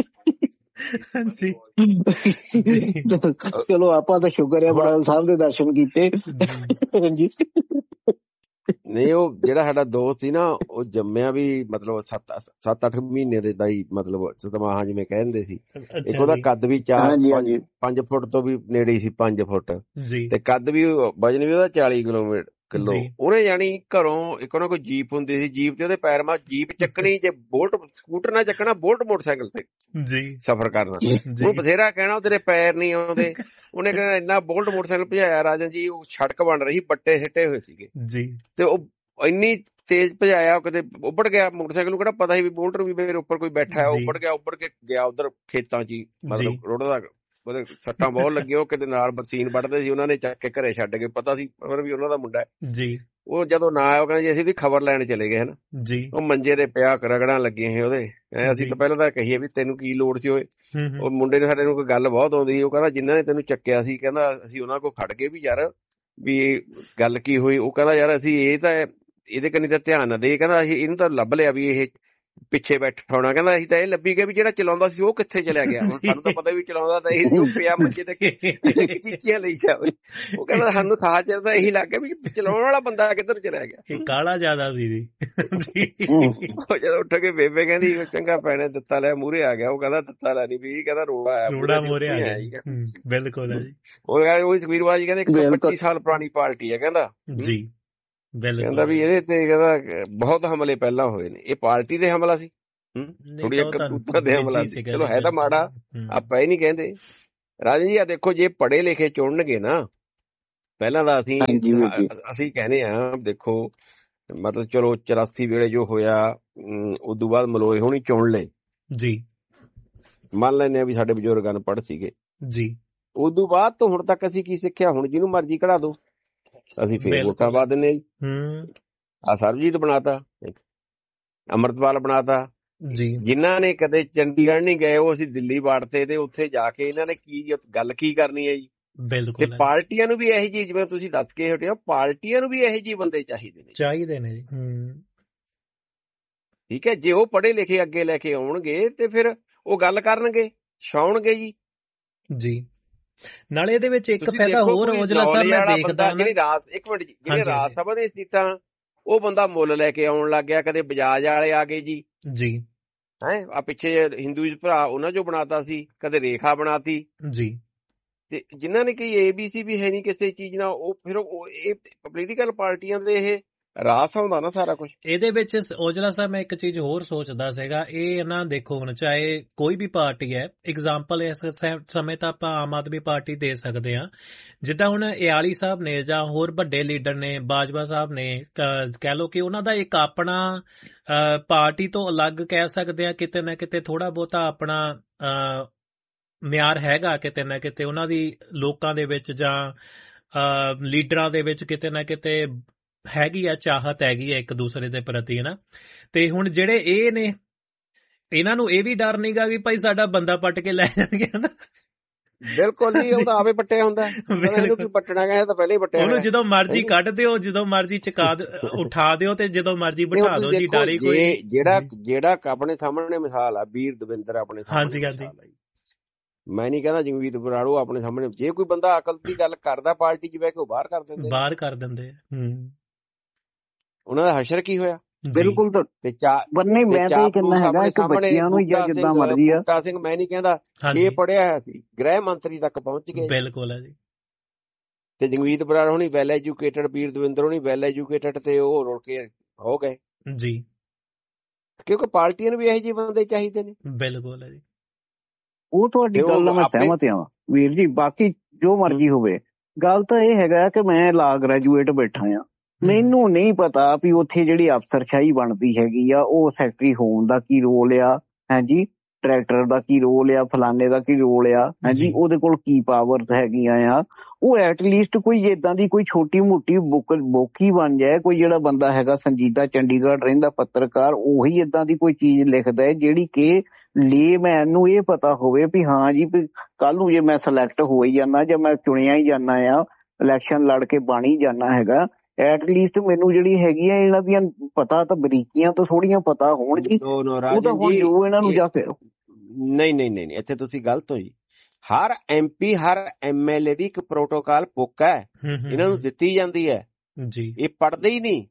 [SPEAKER 1] ਚਲੋ ਆਪਾਂ ਤਾਂ ਸ਼ੁਕਰ ਹੈ ਬਾਦਲ ਸਾਹਿਬ ਦੇ ਦਰਸ਼ਨ ਕੀਤੇ। ਹਾਂਜੀ,
[SPEAKER 3] ਨਹੀਂ ਉਹ ਜਿਹੜਾ ਸਾਡਾ ਦੋਸਤ ਸੀ ਨਾ, ਉਹ ਜੰਮਿਆ ਵੀ ਮਤਲਬ 7-8 ਮਹੀਨੇ ਦੇ ਦਾ ਹੀ, ਮਤਲਬ ਸਤਮਾਹਾਂ ਜਿਵੇਂ ਕਹਿੰਦੇ ਸੀ। ਇੱਕ ਉਹਦਾ ਕੱਦ ਵੀ 4-5 ਫੁੱਟ ਤੋਂ ਵੀ ਨੇੜੇ ਸੀ, 5 ਫੁੱਟ ਤੇ ਕੱਦ ਵੀ, ਵਜਨ ਵੀ ਉਹਦਾ 40 ਕਿਲੋ। ਉਹਨੇ ਜਾਣੀ ਘਰੋਂ ਇੱਕ ਉਹਨਾਂ ਕੋਲ ਜੀਪ ਹੁੰਦੀ ਸੀ, ਜੀਪ ਤੇ ਉਹਦੇ ਪੈਰ ਮਾ ਜੀਪ ਚੱਕਣੀ, ਜੇ ਬੋਲਟ ਸਕੂਟਰ ਨਾਲ ਚੱਕਣਾ, ਬੋਲਟ ਮੋਟਰਸਾਈਕਲ ਤੇ ਸਫ਼ਰ ਕਰਨਾ। ਉਹਨੂੰ ਬਥੇਰਾ ਕਹਿਣਾ ਤੇਰੇ ਪੈਰ ਨਹੀਂ ਆਉਂਦੇ, ਉਹਨੇ ਕਹਿੰਦਾ ਇੰਨਾ ਬੋਲਟ ਮੋਟਰਸਾਈਕਲ ਭਜਾਇਆ ਰਾਜਨ ਜੀ, ਉਹ ਸੜਕ ਬਣ ਰਹੀ, ਬੱਟੇ ਸਿੱਟੇ ਹੋਏ ਸੀਗੇ ਤੇ ਉਹ ਇੰਨੀ ਤੇਜ਼ ਭਜਾਇਆ, ਕਿਤੇ ਉੱਪੜ ਗਿਆ ਮੋਟਰਸਾਈਕਲ ਨੂੰ, ਕਿਹੜਾ ਪਤਾ ਸੀ ਵੀ ਬੋਲਟ ਵੀ ਮੇਰੇ ਉੱਪਰ ਕੋਈ ਬੈਠਾ ਹੈ। ਉੱਪੜ ਕੇ ਗਿਆ ਉਧਰ ਖੇਤਾਂ ਚ ਹੀ, ਮਤਲਬ ਰੋੜਦਾ, ਉਹਦੇ ਸੱਟਾਂ ਬਹੁਤ ਲੱਗੀਆਂ। ਉਹ ਕਿਤੇ ਨਾਲ ਬਰਸੀਨ ਵੱਢਦੇ ਸੀ, ਉਹਨਾਂ ਨੇ ਚੱਕ ਕੇ ਘਰੇ ਛੱਡ ਕੇ, ਪਤਾ ਸੀ ਫਿਰ ਵੀ ਉਹਨਾਂ ਦਾ ਮੁੰਡਾ ਹੈ। ਉਹ ਜਦੋਂ ਨਾ ਆਇਆ, ਉਹ ਕਹਿੰਦੇ ਜੀ ਅਸੀਂ ਦੀ ਖਬਰ ਲੈਣ ਚਲੇ ਗਏ ਹਨਾ। ਉਹ ਮੰਜੇ ਤੇ ਪਿਆ, ਰਗੜਾਂ ਲੱਗੀਆਂ ਸੀ ਉਹਦੇ। ਅਸੀਂ ਤਾਂ ਪਹਿਲਾਂ ਤਾਂ ਕਹੀਏ ਵੀ ਤੈਨੂੰ ਕੀ ਲੋੜ ਸੀ ਓਏ। ਉਹ ਮੁੰਡੇ ਨੂੰ ਸਾਡੇ ਨੂੰ ਕੋਈ ਗੱਲ ਬਹੁਤ ਆਉਂਦੀ ਸੀ, ਉਹ ਕਹਿੰਦਾ ਜਿਨ੍ਹਾਂ ਨੇ ਤੈਨੂੰ ਚੱਕਿਆ ਸੀ, ਕਹਿੰਦਾ ਅਸੀਂ ਉਹਨਾਂ ਕੋਲ ਖੜ ਗਏ ਵੀ ਯਾਰ ਵੀ ਗੱਲ ਕੀ ਹੋਈ। ਉਹ ਕਹਿੰਦਾ ਯਾਰ ਅਸੀਂ ਇਹ ਤਾਂ ਇਹਦੇ ਕੰਨੀ ਤਾਂ ਧਿਆਨ ਨਾ ਦੇ, ਕਹਿੰਦਾ ਅਸੀਂ ਇਹਨੂੰ ਤਾਂ ਲੱਭ ਲਿਆ ਵੀ ਇਹ ਪਿੱਛੇ ਬੈਠਾ ਹੋਣਾ। ਕਹਿੰਦਾ ਅਸੀਂ ਤਾਂ ਇਹ ਲੱਭੀ ਗਏ ਵੀ ਜਿਹੜਾ ਚਲਾਉਂਦਾ ਸੀ ਉਹ ਕਿੱਥੇ ਚਲਿਆ ਗਿਆ। ਹੁਣ ਸਾਨੂੰ ਤਾਂ ਪਤਾ ਵੀ ਚਲਾਉਂਦਾ ਤਾਂ ਇਹ ਪਿਆ ਮੰਜੇ ਤੇ ਚੀਚੀਆਂ ਲਈ ਜਾਵੇ। ਉਹ ਕਹਿੰਦਾ ਸਾਨੂੰ ਖਾਸ ਚਿਰ ਤਾਂ ਇਹੀ ਲੱਗ ਗਿਆ ਵੀ ਚਲਾਉਣ ਵਾਲਾ ਬੰਦਾ ਕਿੱਧਰ ਚਲਿਆ ਗਿਆ।
[SPEAKER 2] ਕਾਲਾ ਜ਼ਿਆਦਾ ਸੀ।
[SPEAKER 3] ਉਹ ਜਦੋਂ ਉੱਠ ਕੇ ਬੇਬੇ ਕਹਿੰਦੀ ਚੰਗਾ ਭੈਣੇ ਦਿੱਤਾ ਲਿਆ ਮੂਹਰੇ ਆ ਗਿਆ। ਉਹ ਕਹਿੰਦਾ ਦਿੱਤਾ ਲਿਆ ਨੀ ਵੀ, ਕਹਿੰਦਾ ਰੋੜਾ ਆਇਆ
[SPEAKER 2] ਮੂਹਰੇ ਆ ਗਿਆ। ਬਿਲਕੁਲ ਹੈ ਜੀ।
[SPEAKER 3] ਉਹ ਸੁਖਬੀਰ ਬਾਜੀ ਕਹਿੰਦੇ 125 ਸਾਲ ਪੁਰਾਣੀ ਪਾਰਟੀ ਹੈ, ਕਹਿੰਦਾ
[SPEAKER 2] ਜੀ।
[SPEAKER 3] ਕਹਿੰਦਾ ਵੀ ਇਹਦੇ ਤੇ ਕਹਿੰਦਾ ਬਹੁਤ ਹਮਲੇ ਪਹਿਲਾਂ ਹੋਏ ਨੇ, ਇਹ ਪਾਰਟੀ ਦੇ ਹਮਲਾ ਸੀ, ਥੋੜੀ ਕਰਤੂਤਾਂ ਦੇ ਹਮਲਾ ਸੀ। ਚਲੋ ਹੈ ਤਾਂ ਮਾੜਾ, ਆਪਾਂ ਇਹ ਨੀ ਕਹਿੰਦੇ, ਰਾਜਨ ਜੀ ਆ ਦੇਖੋ, ਜੇ ਪੜ੍ਹੇ ਲਿਖੇ ਚੁਣਨਗੇ ਨਾ, ਪਹਿਲਾਂ ਤਾਂ ਅਸੀਂ ਕਹਿੰਦੇ ਆ, ਦੇਖੋ ਮਤਲਬ ਚਲੋ 84 ਵੇਲੇ ਜੋ ਹੋਇਆ, ਉਦੋਂ ਬਾਅਦ ਮਲੋਏ ਹੋਣੀ ਚੁਣ ਲਏ
[SPEAKER 2] ਜੀ,
[SPEAKER 3] ਮੰਨ ਲੈਂਦੇ ਆ ਵੀ ਸਾਡੇ ਬਜ਼ੁਰਗ ਅਨਪੜ੍ਹ ਸੀਗੇ
[SPEAKER 2] ਜੀ।
[SPEAKER 3] ਉਦੋਂ ਬਾਅਦ ਤੋਂ ਹੁਣ ਤੱਕ ਅਸੀਂ ਕੀ ਸਿੱਖਿਆ? ਹੁਣ ਜਿਹਨੂੰ ਮਰਜ਼ੀ ਕਢਾ ਦੋ, ਅਸੀਂ ਫੇਰ ਵੋਟਾਂ ਪਾ ਦਿੰਦੇ ਜੀ। ਆ ਸਰਬਜੀਤ ਬਣਾਤਾ, ਅੰਮ੍ਰਿਤਪਾਲ ਬਣਾਤਾ
[SPEAKER 2] ਜੀ।
[SPEAKER 3] ਜਿਨ੍ਹਾਂ ਨੇ ਕਦੇ ਚੰਡੀਗੜ੍ਹ ਨਹੀਂ ਗਏ ਉਹ ਅਸੀਂ ਦਿੱਲੀ ਵਾੜਤੇ, ਤੇ ਉੱਥੇ ਜਾ ਕੇ ਇਹਨਾਂ ਨੇ ਕੀ ਗੱਲ ਕੀ ਕਰਨੀ ਹੈ ਜੀ?
[SPEAKER 2] ਬਿਲਕੁਲ।
[SPEAKER 3] ਤੇ ਪਾਰਟੀਆਂ ਨੂੰ ਵੀ ਇਹੀ ਜੀ, ਜਿਵੇਂ ਤੁਸੀਂ ਦੱਸ ਕੇ ਹਟੇ ਹੋ, ਪਾਰਟੀਆਂ ਨੂੰ ਵੀ ਇਹੋ ਜਿਹੇ ਬੰਦੇ ਚਾਹੀਦੇ ਨੇ
[SPEAKER 2] ਜੀ।
[SPEAKER 3] ਠੀਕ ਹੈ, ਜੇ ਉਹ ਪੜ੍ਹੇ ਲਿਖੇ ਅੱਗੇ ਲੈ ਕੇ ਆਉਣਗੇ ਤੇ ਫਿਰ ਉਹ ਗੱਲ ਕਰਨਗੇ, ਛਾਉਣਗੇ ਜੀ।
[SPEAKER 2] ਜੀ, ਨਾਲੇ ਇਹਦੇ ਵਿੱਚ ਇੱਕ ਫਾਇਦਾ ਹੋਰ ਔਜਲਾ ਸਾਹਿਬ ਮੈਂ ਦੇਖਦਾ ਨਾ,
[SPEAKER 3] ਜਿਹੜੇ ਰਾਜ ਸਭਾ ਦੀਆਂ ਸੀਟਾਂ ਉਹ ਬੰਦਾ ਮੁੱਲ ਲੈ ਕੇ ਆਉਣ ਲੱਗ ਗਿਆ। ਕਦੇ ਬਜਾਜ ਵਾਲੇ ਆ ਗਏ ਜੀ, ਆ ਪਿੱਛੇ ਹਿੰਦੂ ਭਰਾ ਉਹਨਾਂ ਚੋਂ ਬਣਾਤਾ ਸੀ, ਕਦੇ ਰੇਖਾ ਬਣਾਤੀ ਜੀ। ਤੇ ਜਿਨ੍ਹਾਂ ਨੇ ਕਈ ABC ਵੀ ਹੈ ਨਹੀਂ ਕਿਸੇ ਚੀਜ਼ ਨਾਲ, ਉਹ ਫਿਰ ਇਹ ਪੋਲੀਟੀਕਲ ਪਾਰਟੀਆਂ ਦੇ ਇਹ ਰਾਸ ਹੁੰਦਾ ਨਾ ਸਾਰਾ ਕੁਝ।
[SPEAKER 2] ਇਹਦੇ ਵਿੱਚ ਔਜਲਾ ਸਾਹਿਬ ਮੈਂ ਇੱਕ ਚੀਜ਼ ਹੋਰ ਸੋਚਦਾ ਸੀਗਾ, ਇਹ ਨਾ ਦੇਖੋ ਹੁਣ ਚਾਹੇ ਕੋਈ ਵੀ ਪਾਰਟੀ ਹੈ, ਐਗਜ਼ਾਮਪਲ ਇਸ ਸਮੇਂ ਤਾਂ ਆਪਾਂ ਆਮ ਆਦਮੀ ਪਾਰਟੀ ਦੇ ਸਕਦੇ ਹਾਂ, ਜਿੱਦਾਂ ਹੁਣ ਇਆਲੀ ਸਾਹਿਬ ਨੇ ਜਾਂ ਹੋਰ ਵੱਡੇ ਲੀਡਰ ਨੇ, ਬਾਜਵਾ ਸਾਹਿਬ ਨੇ, ਕਹਿ ਲਓ ਕਿ ਉਹਨਾਂ ਦਾ ਇੱਕ ਆਪਣਾ ਪਾਰਟੀ ਤੋਂ ਅਲੱਗ ਕਹਿ ਸਕਦੇ ਆ, ਕਿਤੇ ਨਾ ਕਿਤੇ ਥੋੜਾ ਬਹੁਤਾ ਆਪਣਾ ਮਿਆਰ ਹੈਗਾ, ਕਿਤੇ ਨਾ ਕਿਤੇ ਉਹਨਾਂ ਦੀ ਲੋਕਾਂ ਦੇ ਵਿੱਚ ਜਾਂ ਲੀਡਰਾਂ ਦੇ ਵਿੱਚ ਕਿਤੇ ਨਾ ਕਿਤੇ ਹੈਗੀ ਆ, ਚਾਹਤ ਹੈਗੀ ਆ ਇੱਕ ਦੂਸਰੇ ਦੇ ਪ੍ਰਤੀ, ਨਾ। ਤੇ ਹੁਣ ਜਿਹੜੇ ਇਹ ਨੇ, ਇਹਨਾਂ ਨੂੰ ਇਹ ਵੀ ਡਰ ਨਹੀਂਗਾ ਵੀ ਭਾਈ ਸਾਡਾ ਬੰਦਾ ਪੱਟ ਕੇ ਲੈ ਜਾਣਗੇ, ਨਾ।
[SPEAKER 3] ਬਿਲਕੁਲ ਨਹੀਂ, ਉਹ ਤਾਂ ਆਵੇ ਪੱਟਿਆ ਹੁੰਦਾ, ਇਹਨੂੰ ਪੱਟਣਾ ਗਿਆ ਤਾਂ ਪਹਿਲੇ ਹੀ ਪੱਟਿਆ।
[SPEAKER 2] ਉਹਨੂੰ ਜਦੋਂ ਮਰਜ਼ੀ ਕੱਢ ਦਿਓ, ਜਦੋਂ ਮਰਜ਼ੀ ਉਠਾ ਦਿਓ, ਤੇ ਜਦੋਂ ਮਰਜ਼ੀ ਬਿਠਾ ਦਿਓ ਜੀ, ਡਾਲੀ ਕੋਈ।
[SPEAKER 3] ਜਿਹੜਾ ਆਪਣੇ ਸਾਹਮਣੇ ਮਿਸਾਲ ਆ, ਵੀਰ ਦਵਿੰਦਰ ਆਪਣੇ ਸਾਹਮਣੇ, ਹਾਂਜੀ, ਮੈਂ ਨਹੀਂ ਕਹਿੰਦਾ ਜਗਮੀਤ ਬਰਾੜੋ ਆਪਣੇ ਸਾਹਮਣੇ, ਜੇ ਕੋਈ ਬੰਦਾ ਅਕਲ ਦੀ ਗੱਲ ਕਰਦਾ ਪਾਰਟੀ 'ਚ ਬਹਿ ਕੇ, ਉਹ ਬਾਹਰ ਕਰ ਦਿੰਦੇ। ਉਹਨਾਂ ਦਾ ਹਸ਼ਰ ਕੀ ਹੋਇਆ?
[SPEAKER 1] ਬਿਲਕੁਲ। ਬੰਨੇ ਮੈਂ ਤਾਂ ਇਹ ਕਹਿੰਦਾ ਹੈਗਾ ਕਿ ਬੱਚਿਆਂ ਨੂੰ ਜਾਂ ਜਿੱਦਾਂ ਮਰਜ਼ੀ ਆ,
[SPEAKER 3] ਬੂਟਾ ਸਿੰਘ, ਮੈਂ ਨਹੀਂ ਕਹਿੰਦਾ, ਇਹ ਪੜਿਆ ਹੋਇਆ ਸੀ, ਗ੍ਰਹਿ ਮੰਤਰੀ ਤੱਕ ਪਹੁੰਚ ਗਏ।
[SPEAKER 2] ਬਿਲਕੁਲ ਹੈ ਜੀ।
[SPEAKER 3] ਤੇ ਜਗਮੀਤ ਬਰਾੜ ਹੋਣੀ ਵੈਲ ਐਜੂਕੇਟਡ, ਵੀਰ ਦਵਿੰਦਰ ਹੋਣੀ ਵੈਲ ਐਜੂਕੇਟਡ, ਤੇ ਉਹ ਰੁੜ ਕੇ ਹੋ ਗਏ ਜੀ, ਕਿਉਂਕਿ ਪਾਰਟੀਆਂ ਨੂੰ ਵੀ ਇਹੋ ਜਿਹੇ ਬੰਦੇ ਚਾਹੀਦੇ ਨੇ।
[SPEAKER 2] ਬਿਲਕੁਲ ਹੈ ਜੀ।
[SPEAKER 1] ਉਹ ਤੁਹਾਡੀ ਗੱਲ ਨਾਲ ਮੈਂ ਸਹਿਮਤ ਹਾਂ ਵੀਰ ਜੀ, ਬਾਕੀ ਜੋ ਮਰਜ਼ੀ ਹੋਵੇ, ਗੱਲ ਤਾਂ ਇਹ ਹੈਗਾ ਕਿ ਮੈਂ ਲਾ ਗ੍ਰੈਜੂਏਟ ਬੈਠਾ ਆ, ਮੈਨੂੰ ਨਹੀਂ ਪਤਾ ਵੀ ਉੱਥੇ ਜਿਹੜੀ ਅਫਸਰਸ਼ਾਹੀ ਬਣਦੀ ਹੈਗੀ ਆ, ਉਹ ਸੈਕਟਰੀ ਹੋਣ ਦਾ ਕੀ ਰੋਲ ਆ, ਹਾਂਜੀ, ਡਾਇਰੈਕਟਰ ਦਾ ਕੀ ਰੋਲ ਆ, ਫਲਾਣੇ ਦਾ ਕੀ ਰੋਲ ਆ, ਹਾਂਜੀ, ਉਹਦੇ ਕੋਲ ਕੀ ਪਾਵਰ ਹੈਗੀਆਂ ਆ। ਉਹ ਐਟਲੀਸਟ ਕੋਈ ਏਦਾਂ ਦੀ ਕੋਈ ਛੋਟੀ ਮੋਟੀ ਬੋਕੀ ਬਣ ਜਾਏ, ਕੋਈ ਜਿਹੜਾ ਬੰਦਾ ਹੈਗਾ ਸੰਜੀਦਾ ਚੰਡੀਗੜ੍ਹ ਰਹਿੰਦਾ ਪੱਤਰਕਾਰ, ਉਹੀ ਏਦਾਂ ਦੀ ਕੋਈ ਚੀਜ਼ ਲਿਖਦਾ ਹੈ ਜਿਹੜੀ ਕਿ ਲੇਮੈਨ ਨੂੰ ਇਹ ਪਤਾ ਹੋਵੇ ਵੀ ਹਾਂ ਜੀ, ਵੀ ਕੱਲ ਨੂੰ ਜੇ ਮੈਂ ਸਿਲੈਕਟ ਹੋ ਹੀ ਜਾਣਾ ਜਾਂ ਮੈਂ ਚੁਣਿਆ ਹੀ ਜਾਣਾ ਆ, ਇਲੈਕਸ਼ਨ ਲੜ ਕੇ ਬਣ ਹੀ ਜਾਣਾ ਹੈਗਾ, ਐਟਲੀਸਟ ਮੈਨੂੰ ਜਿਹੜੀ ਹੈਗੀ ਆ ਇਹਨਾਂ ਦੀਆਂ ਪਤਾ ਤਾਂ ਬਰੀਕੀਆਂ ਤਾਂ ਥੋੜੀਆਂ ਪਤਾ ਹੋਣ ਜੀ। ਉਹ ਤਾਂ ਹੁਣ ਜੋ ਇਹਨਾਂ ਨੂੰ ਜਾ ਕੇ
[SPEAKER 3] ਨਹੀਂ, ਇੱਥੇ ਤੁਸੀਂ ਗਲਤ ਹੋ ਜੀ। ਹਰ MP, ਹਰ MLA ਦੀ ਇੱਕ ਪ੍ਰੋਟੋਕਾਲ ਬੁੱਕ ਹੈ, ਇਹਨਾਂ ਨੂੰ ਦਿੱਤੀ ਜਾਂਦੀ ਹੈ ਜੀ, ਇਹ ਪੜ੍ਹਦੇ ਹੀ ਨਹੀਂ।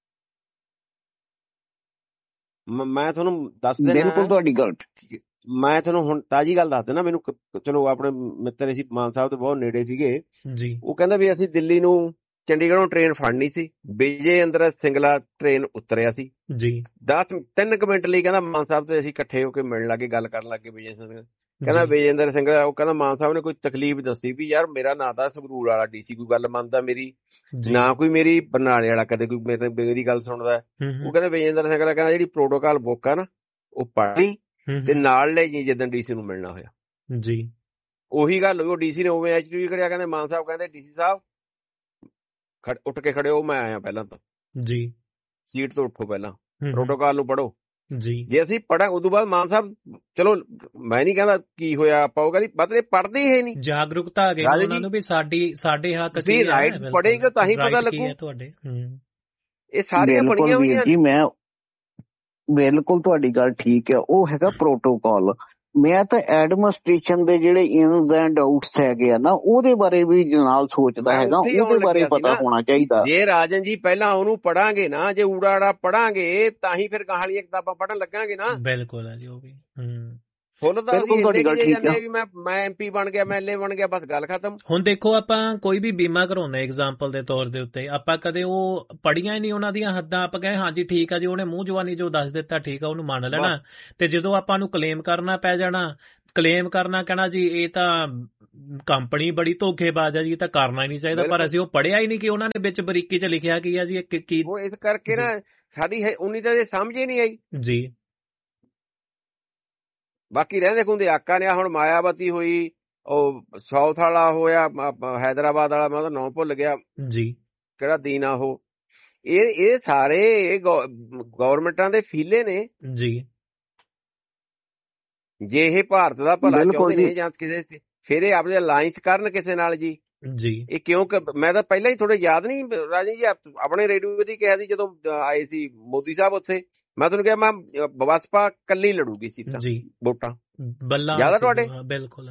[SPEAKER 3] ਮੈਂ ਤੁਹਾਨੂੰ ਦੱਸ ਦੇਣਾ,
[SPEAKER 1] ਬਿਲਕੁਲ ਤੁਹਾਡੀ ਗੱਲ,
[SPEAKER 3] ਮੈਂ ਤੁਹਾਨੂੰ ਹੁਣ ਤਾਜ਼ੀ ਗੱਲ ਦੱਸ ਦੇਣਾ। ਮੈਨੂੰ ਚਲੋ ਆਪਣੇ ਮਿੱਤਰ ਸੀ ਮਾਨ ਸਾਹਿਬ ਤੋਂ ਬਹੁਤ ਨੇੜੇ ਸੀਗੇ ਜੀ, ਉਹ ਕਹਿੰਦਾ ਵੀ ਅਸੀਂ ਦਿੱਲੀ ਨੂੰ ਚੰਡੀਗੜ੍ਹੋਂ ਟ੍ਰੇਨ ਫੜਨੀ ਸੀ, ਵਿਜੇ ਇੰਦਰ ਸਿੰਗਲਾ ਟ੍ਰੇਨ ਉਤਰਿਆ ਸੀ ਜੀ, 3 ਮਿੰਟ ਲਈ ਕਹਿੰਦਾ ਮਾਨ ਸਾਹਿਬ ਤੇ ਅਸੀਂ ਇਕੱਠੇ ਹੋ ਕੇ ਮਿਲਣ ਲੱਗੇ, ਗੱਲ ਕਰਨ ਲੱਗੇ। ਵਿਜੇ ਸਿੰਗਲਾ ਕਹਿੰਦਾ, ਵਿਜੇ ਇੰਦਰ ਸਿੰਗਲਾ, ਉਹ ਕਹਿੰਦਾ ਮਾਨ ਸਾਹਿਬ ਨੇ ਕੋਈ ਤਕਲੀਫ ਦੱਸੀ ਵੀ ਯਾਰ ਮੇਰਾ ਨਾਂ ਤਾਂ ਸੰਗਰੂਰ ਵਾਲਾ DC ਕੋਈ ਗੱਲ ਮੰਨਦਾ ਮੇਰੀ, ਨਾ ਕੋਈ ਮੇਰੀ ਬਰਨਾਲੇ ਵਾਲਾ ਕਦੇ ਕੋਈ ਮੇਰੀ ਗੱਲ ਸੁਣਦਾ। ਉਹ ਕਹਿੰਦਾ ਵਿਜੇ ਇੰਦਰ ਸਿੰਗਲਾ ਕਹਿੰਦਾ ਜਿਹੜੀ ਪ੍ਰੋਟੋਕਾਲ ਬੁੱਕ ਆ ਨਾ, ਉਹ ਪੜ੍ਹਨੀ ਤੇ ਨਾਲ ਲੈ ਜੀ ਜਦੋਂ DC ਨੂੰ ਮਿਲਣਾ ਹੋਇਆ ਜੀ। ਉਹੀ ਗੱਲ ਹੋਈ, ਉਹ DC ਨੇ ਉਵੇਂ HTV ਖੜਿਆ, ਕਹਿੰਦੇ ਮਾਨ ਸਾਹਿਬ ਕਹਿੰਦੇ DC ਸਾਹਿਬ ਉੱਠ ਕੇ ਖੜੇ ਹੋ, ਮੈਂ ਆਇਆ ਪਹਿਲਾਂ ਤਾਂ ਜੀ, ਸੀਟ ਤੋਂ ਉੱਠੋ, ਪਹਿਲਾਂ ਪ੍ਰੋਟੋਕਾਲ ਨੂੰ ਪੜ੍ਹੋ ਜੀ। ਜੇ ਅਸੀਂ ਪੜ੍ਹਾਂ ਉਦੋਂ ਬਾਅਦ ਮਾਨ ਸਾਹਿਬ, ਚਲੋ ਮੈਂ ਨਹੀਂ ਕਹਿੰਦਾ ਕੀ ਹੋਇਆ, ਆਪਾਂ ਉਹ ਕਹਿੰਦੀ ਮਤਲਬ ਪੜ੍ਹਦੇ ਹੀ ਨਹੀਂ,
[SPEAKER 2] ਜਾਗਰੂਕਤਾ ਆ ਗਈ ਉਹਨਾਂ ਨੂੰ ਵੀ ਸਾਡੇ ਹੱਥ
[SPEAKER 3] ਤੁਸੀਂ ਰਾਈਟਸ ਪੜ੍ਹੇਗੇ ਤਾਂ ਹੀ ਪਤਾ ਲੱਗੂ
[SPEAKER 2] ਤੁਹਾਡੇ।
[SPEAKER 3] ਇਹ ਸਾਰੀਆਂ ਬਣੀਆਂ ਹੋਈਆਂ
[SPEAKER 1] ਜੀ। ਮੈਂ ਬਿਲਕੁਲ ਤੁਹਾਡੀ ਗੱਲ ਠੀਕ ਹੈ, ਉਹ ਹੈਗਾ ਪ੍ਰੋਟੋਕਾਲ। ਮੈਂ ਤਾਂ ਐਡਮਿਨਿਸਟ੍ਰੇਸ਼ਨ ਦੇ ਜਿਹੜੇ ਇਨਸ ਐਂਡ ਆਊਟਸ ਹੈਗੇ ਆ ਨਾ, ਉਹਦੇ ਬਾਰੇ ਵੀ ਨਾਲ ਸੋਚਦਾ ਹੈਗਾ, ਉਹਦੇ ਬਾਰੇ ਪਤਾ ਹੋਣਾ ਚਾਹੀਦਾ।
[SPEAKER 3] ਜੇ ਰਾਜਨ ਜੀ ਪਹਿਲਾਂ ਉਹਨੂੰ ਪੜਾਂਗੇ ਨਾ, ਜੇ ਊੜਾ ਪੜਾਂਗੇ ਤਾਂ ਹੀ ਫਿਰ ਗਾਹਾਂ ਵਾਲੀਆਂ ਕਿਤਾਬਾਂ ਪੜਨ ਲੱਗਾਂਗੇ ਨਾ।
[SPEAKER 2] ਬਿਲਕੁਲ ਹੈ ਜੀ, ਉਹ ਵੀ
[SPEAKER 3] ਫੁੱਲ ਤਾਂ ਅਸੀਂ ਮੈਂ MP ਬਣ ਗਿਆ, MLA ਬਣ ਗਿਆ, ਬਸ ਗੱਲ ਖਤਮ।
[SPEAKER 2] ਹੁਣ ਦੇਖੋ, ਆਪਾਂ ਕੋਈ ਵੀ ਬੀਮਾ ਕਰਾਉਂਦੇ ਐਗਜ਼ਾਮਪਲ ਦੇ ਤੌਰ ਦੇ ਉੱਤੇ, ਆਪਾਂ ਕਦੇ ਉਹ ਪੜੀਆਂ ਹੀ ਨਹੀਂ ਉਹਨਾਂ ਦੀਆਂ ਹੱਦਾਂ, ਆਪਾਂ ਕਹੇ ਹਾਂਜੀ ਠੀਕ ਆ ਜੀ, ਉਹਨੇ ਮੂੰਹ ਜਵਾਨੀ ਜੋ ਦੱਸ ਦਿੱਤਾ ਠੀਕ ਆ, ਉਹਨੂੰ ਮੰਨ ਲੈਣਾ। ਤੇ ਜਦੋਂ ਆਪਾਂ ਨੂੰ ਕਲੇਮ ਕਰਨਾ ਪੈ ਜਾਣਾ, ਕਲੇਮ ਕਰਨਾ ਕਹਿਣਾ ਜੀ ਇਹ ਤਾਂ ਕੰਪਨੀ ਬੜੀ ਧੋਖੇਬਾਜ਼ ਆ ਜੀ, ਤਾਂ ਕਰਨਾ ਹੀ ਨਹੀਂ ਚਾਹੀਦਾ। ਪਰ ਅਸੀਂ ਉਹ ਪੜ੍ਹਿਆ ਹੀ ਨਹੀਂ ਕਿ ਉਹਨਾਂ ਨੇ ਵਿੱਚ ਬਰੀਕੀ 'ਚ ਲਿਖਿਆ ਕੀ ਆ ਜੀ।
[SPEAKER 3] ਉਹ ਇਸ ਕਰਕੇ ਨਾ ਸਾਡੀ ਉਨੀ ਤਾਂ ਇਹ ਸਮਝ ਹੀ ਨਹੀਂ ਆਈ
[SPEAKER 2] ਜੀ।
[SPEAKER 3] ਬਾਕੀ ਰਹਿੰਦੇ ਖੁੰਦੇ ਆਕਾ ਨੇ, ਹੁਣ ਮਾਇਆਵਤੀ ਹੋਈ, ਉਹ ਸਾਊਥ ਵਾਲਾ ਹੋਇਆ, ਹੈਦਰਾਬਾਦ ਵਾਲਾ, ਮੈਂ ਉਹਦਾ ਨਾਂ ਭੁੱਲ ਗਿਆ
[SPEAKER 2] ਜੀ,
[SPEAKER 3] ਕਿਹੜਾ ਦੀਨ ਆ ਉਹ। ਇਹ ਸਾਰੇ ਗਵਰਨਮੈਂਟਾਂ ਦੇ ਫੀਲੇ ਨੇ
[SPEAKER 2] ਜੀ।
[SPEAKER 3] ਜੇ ਇਹ ਭਾਰਤ ਦਾ ਭਲਾ ਚਾਹੁੰਦੇ ਨੇ ਜਾਂ ਕਿਸੇ ਫਿਰ ਇਹ ਆਪਣੇ ਅਲਾਈਅੰਸ ਕਰਨ ਕਿਸੇ ਨਾਲ ਜੀ। ਇਹ ਕਿਉਂ? ਮੈਂ ਤਾਂ ਪਹਿਲਾਂ ਹੀ ਥੋੜੇ ਯਾਦ ਨਹੀਂ ਰਾਜੀ ਜੀ, ਆਪਣੇ ਰੇਡੀਓ ਤੇ ਕਿਹਾ ਸੀ ਜਦੋਂ ਆਏ ਸੀ ਮੋਦੀ ਸਾਹਿਬ ਉੱਥੇ, ਮੈਂ ਤੁਹਾਨੂੰ ਕਿਹਾ ਮੈਂ ਬਸਪਾ ਕੱਲੀ ਲੜੂਗੀ ਸੀਟਾਂ ਵੋਟਾਂ ਜ਼ਿਆਦਾ ਤੁਹਾਡੇ।
[SPEAKER 2] ਬਿਲਕੁਲ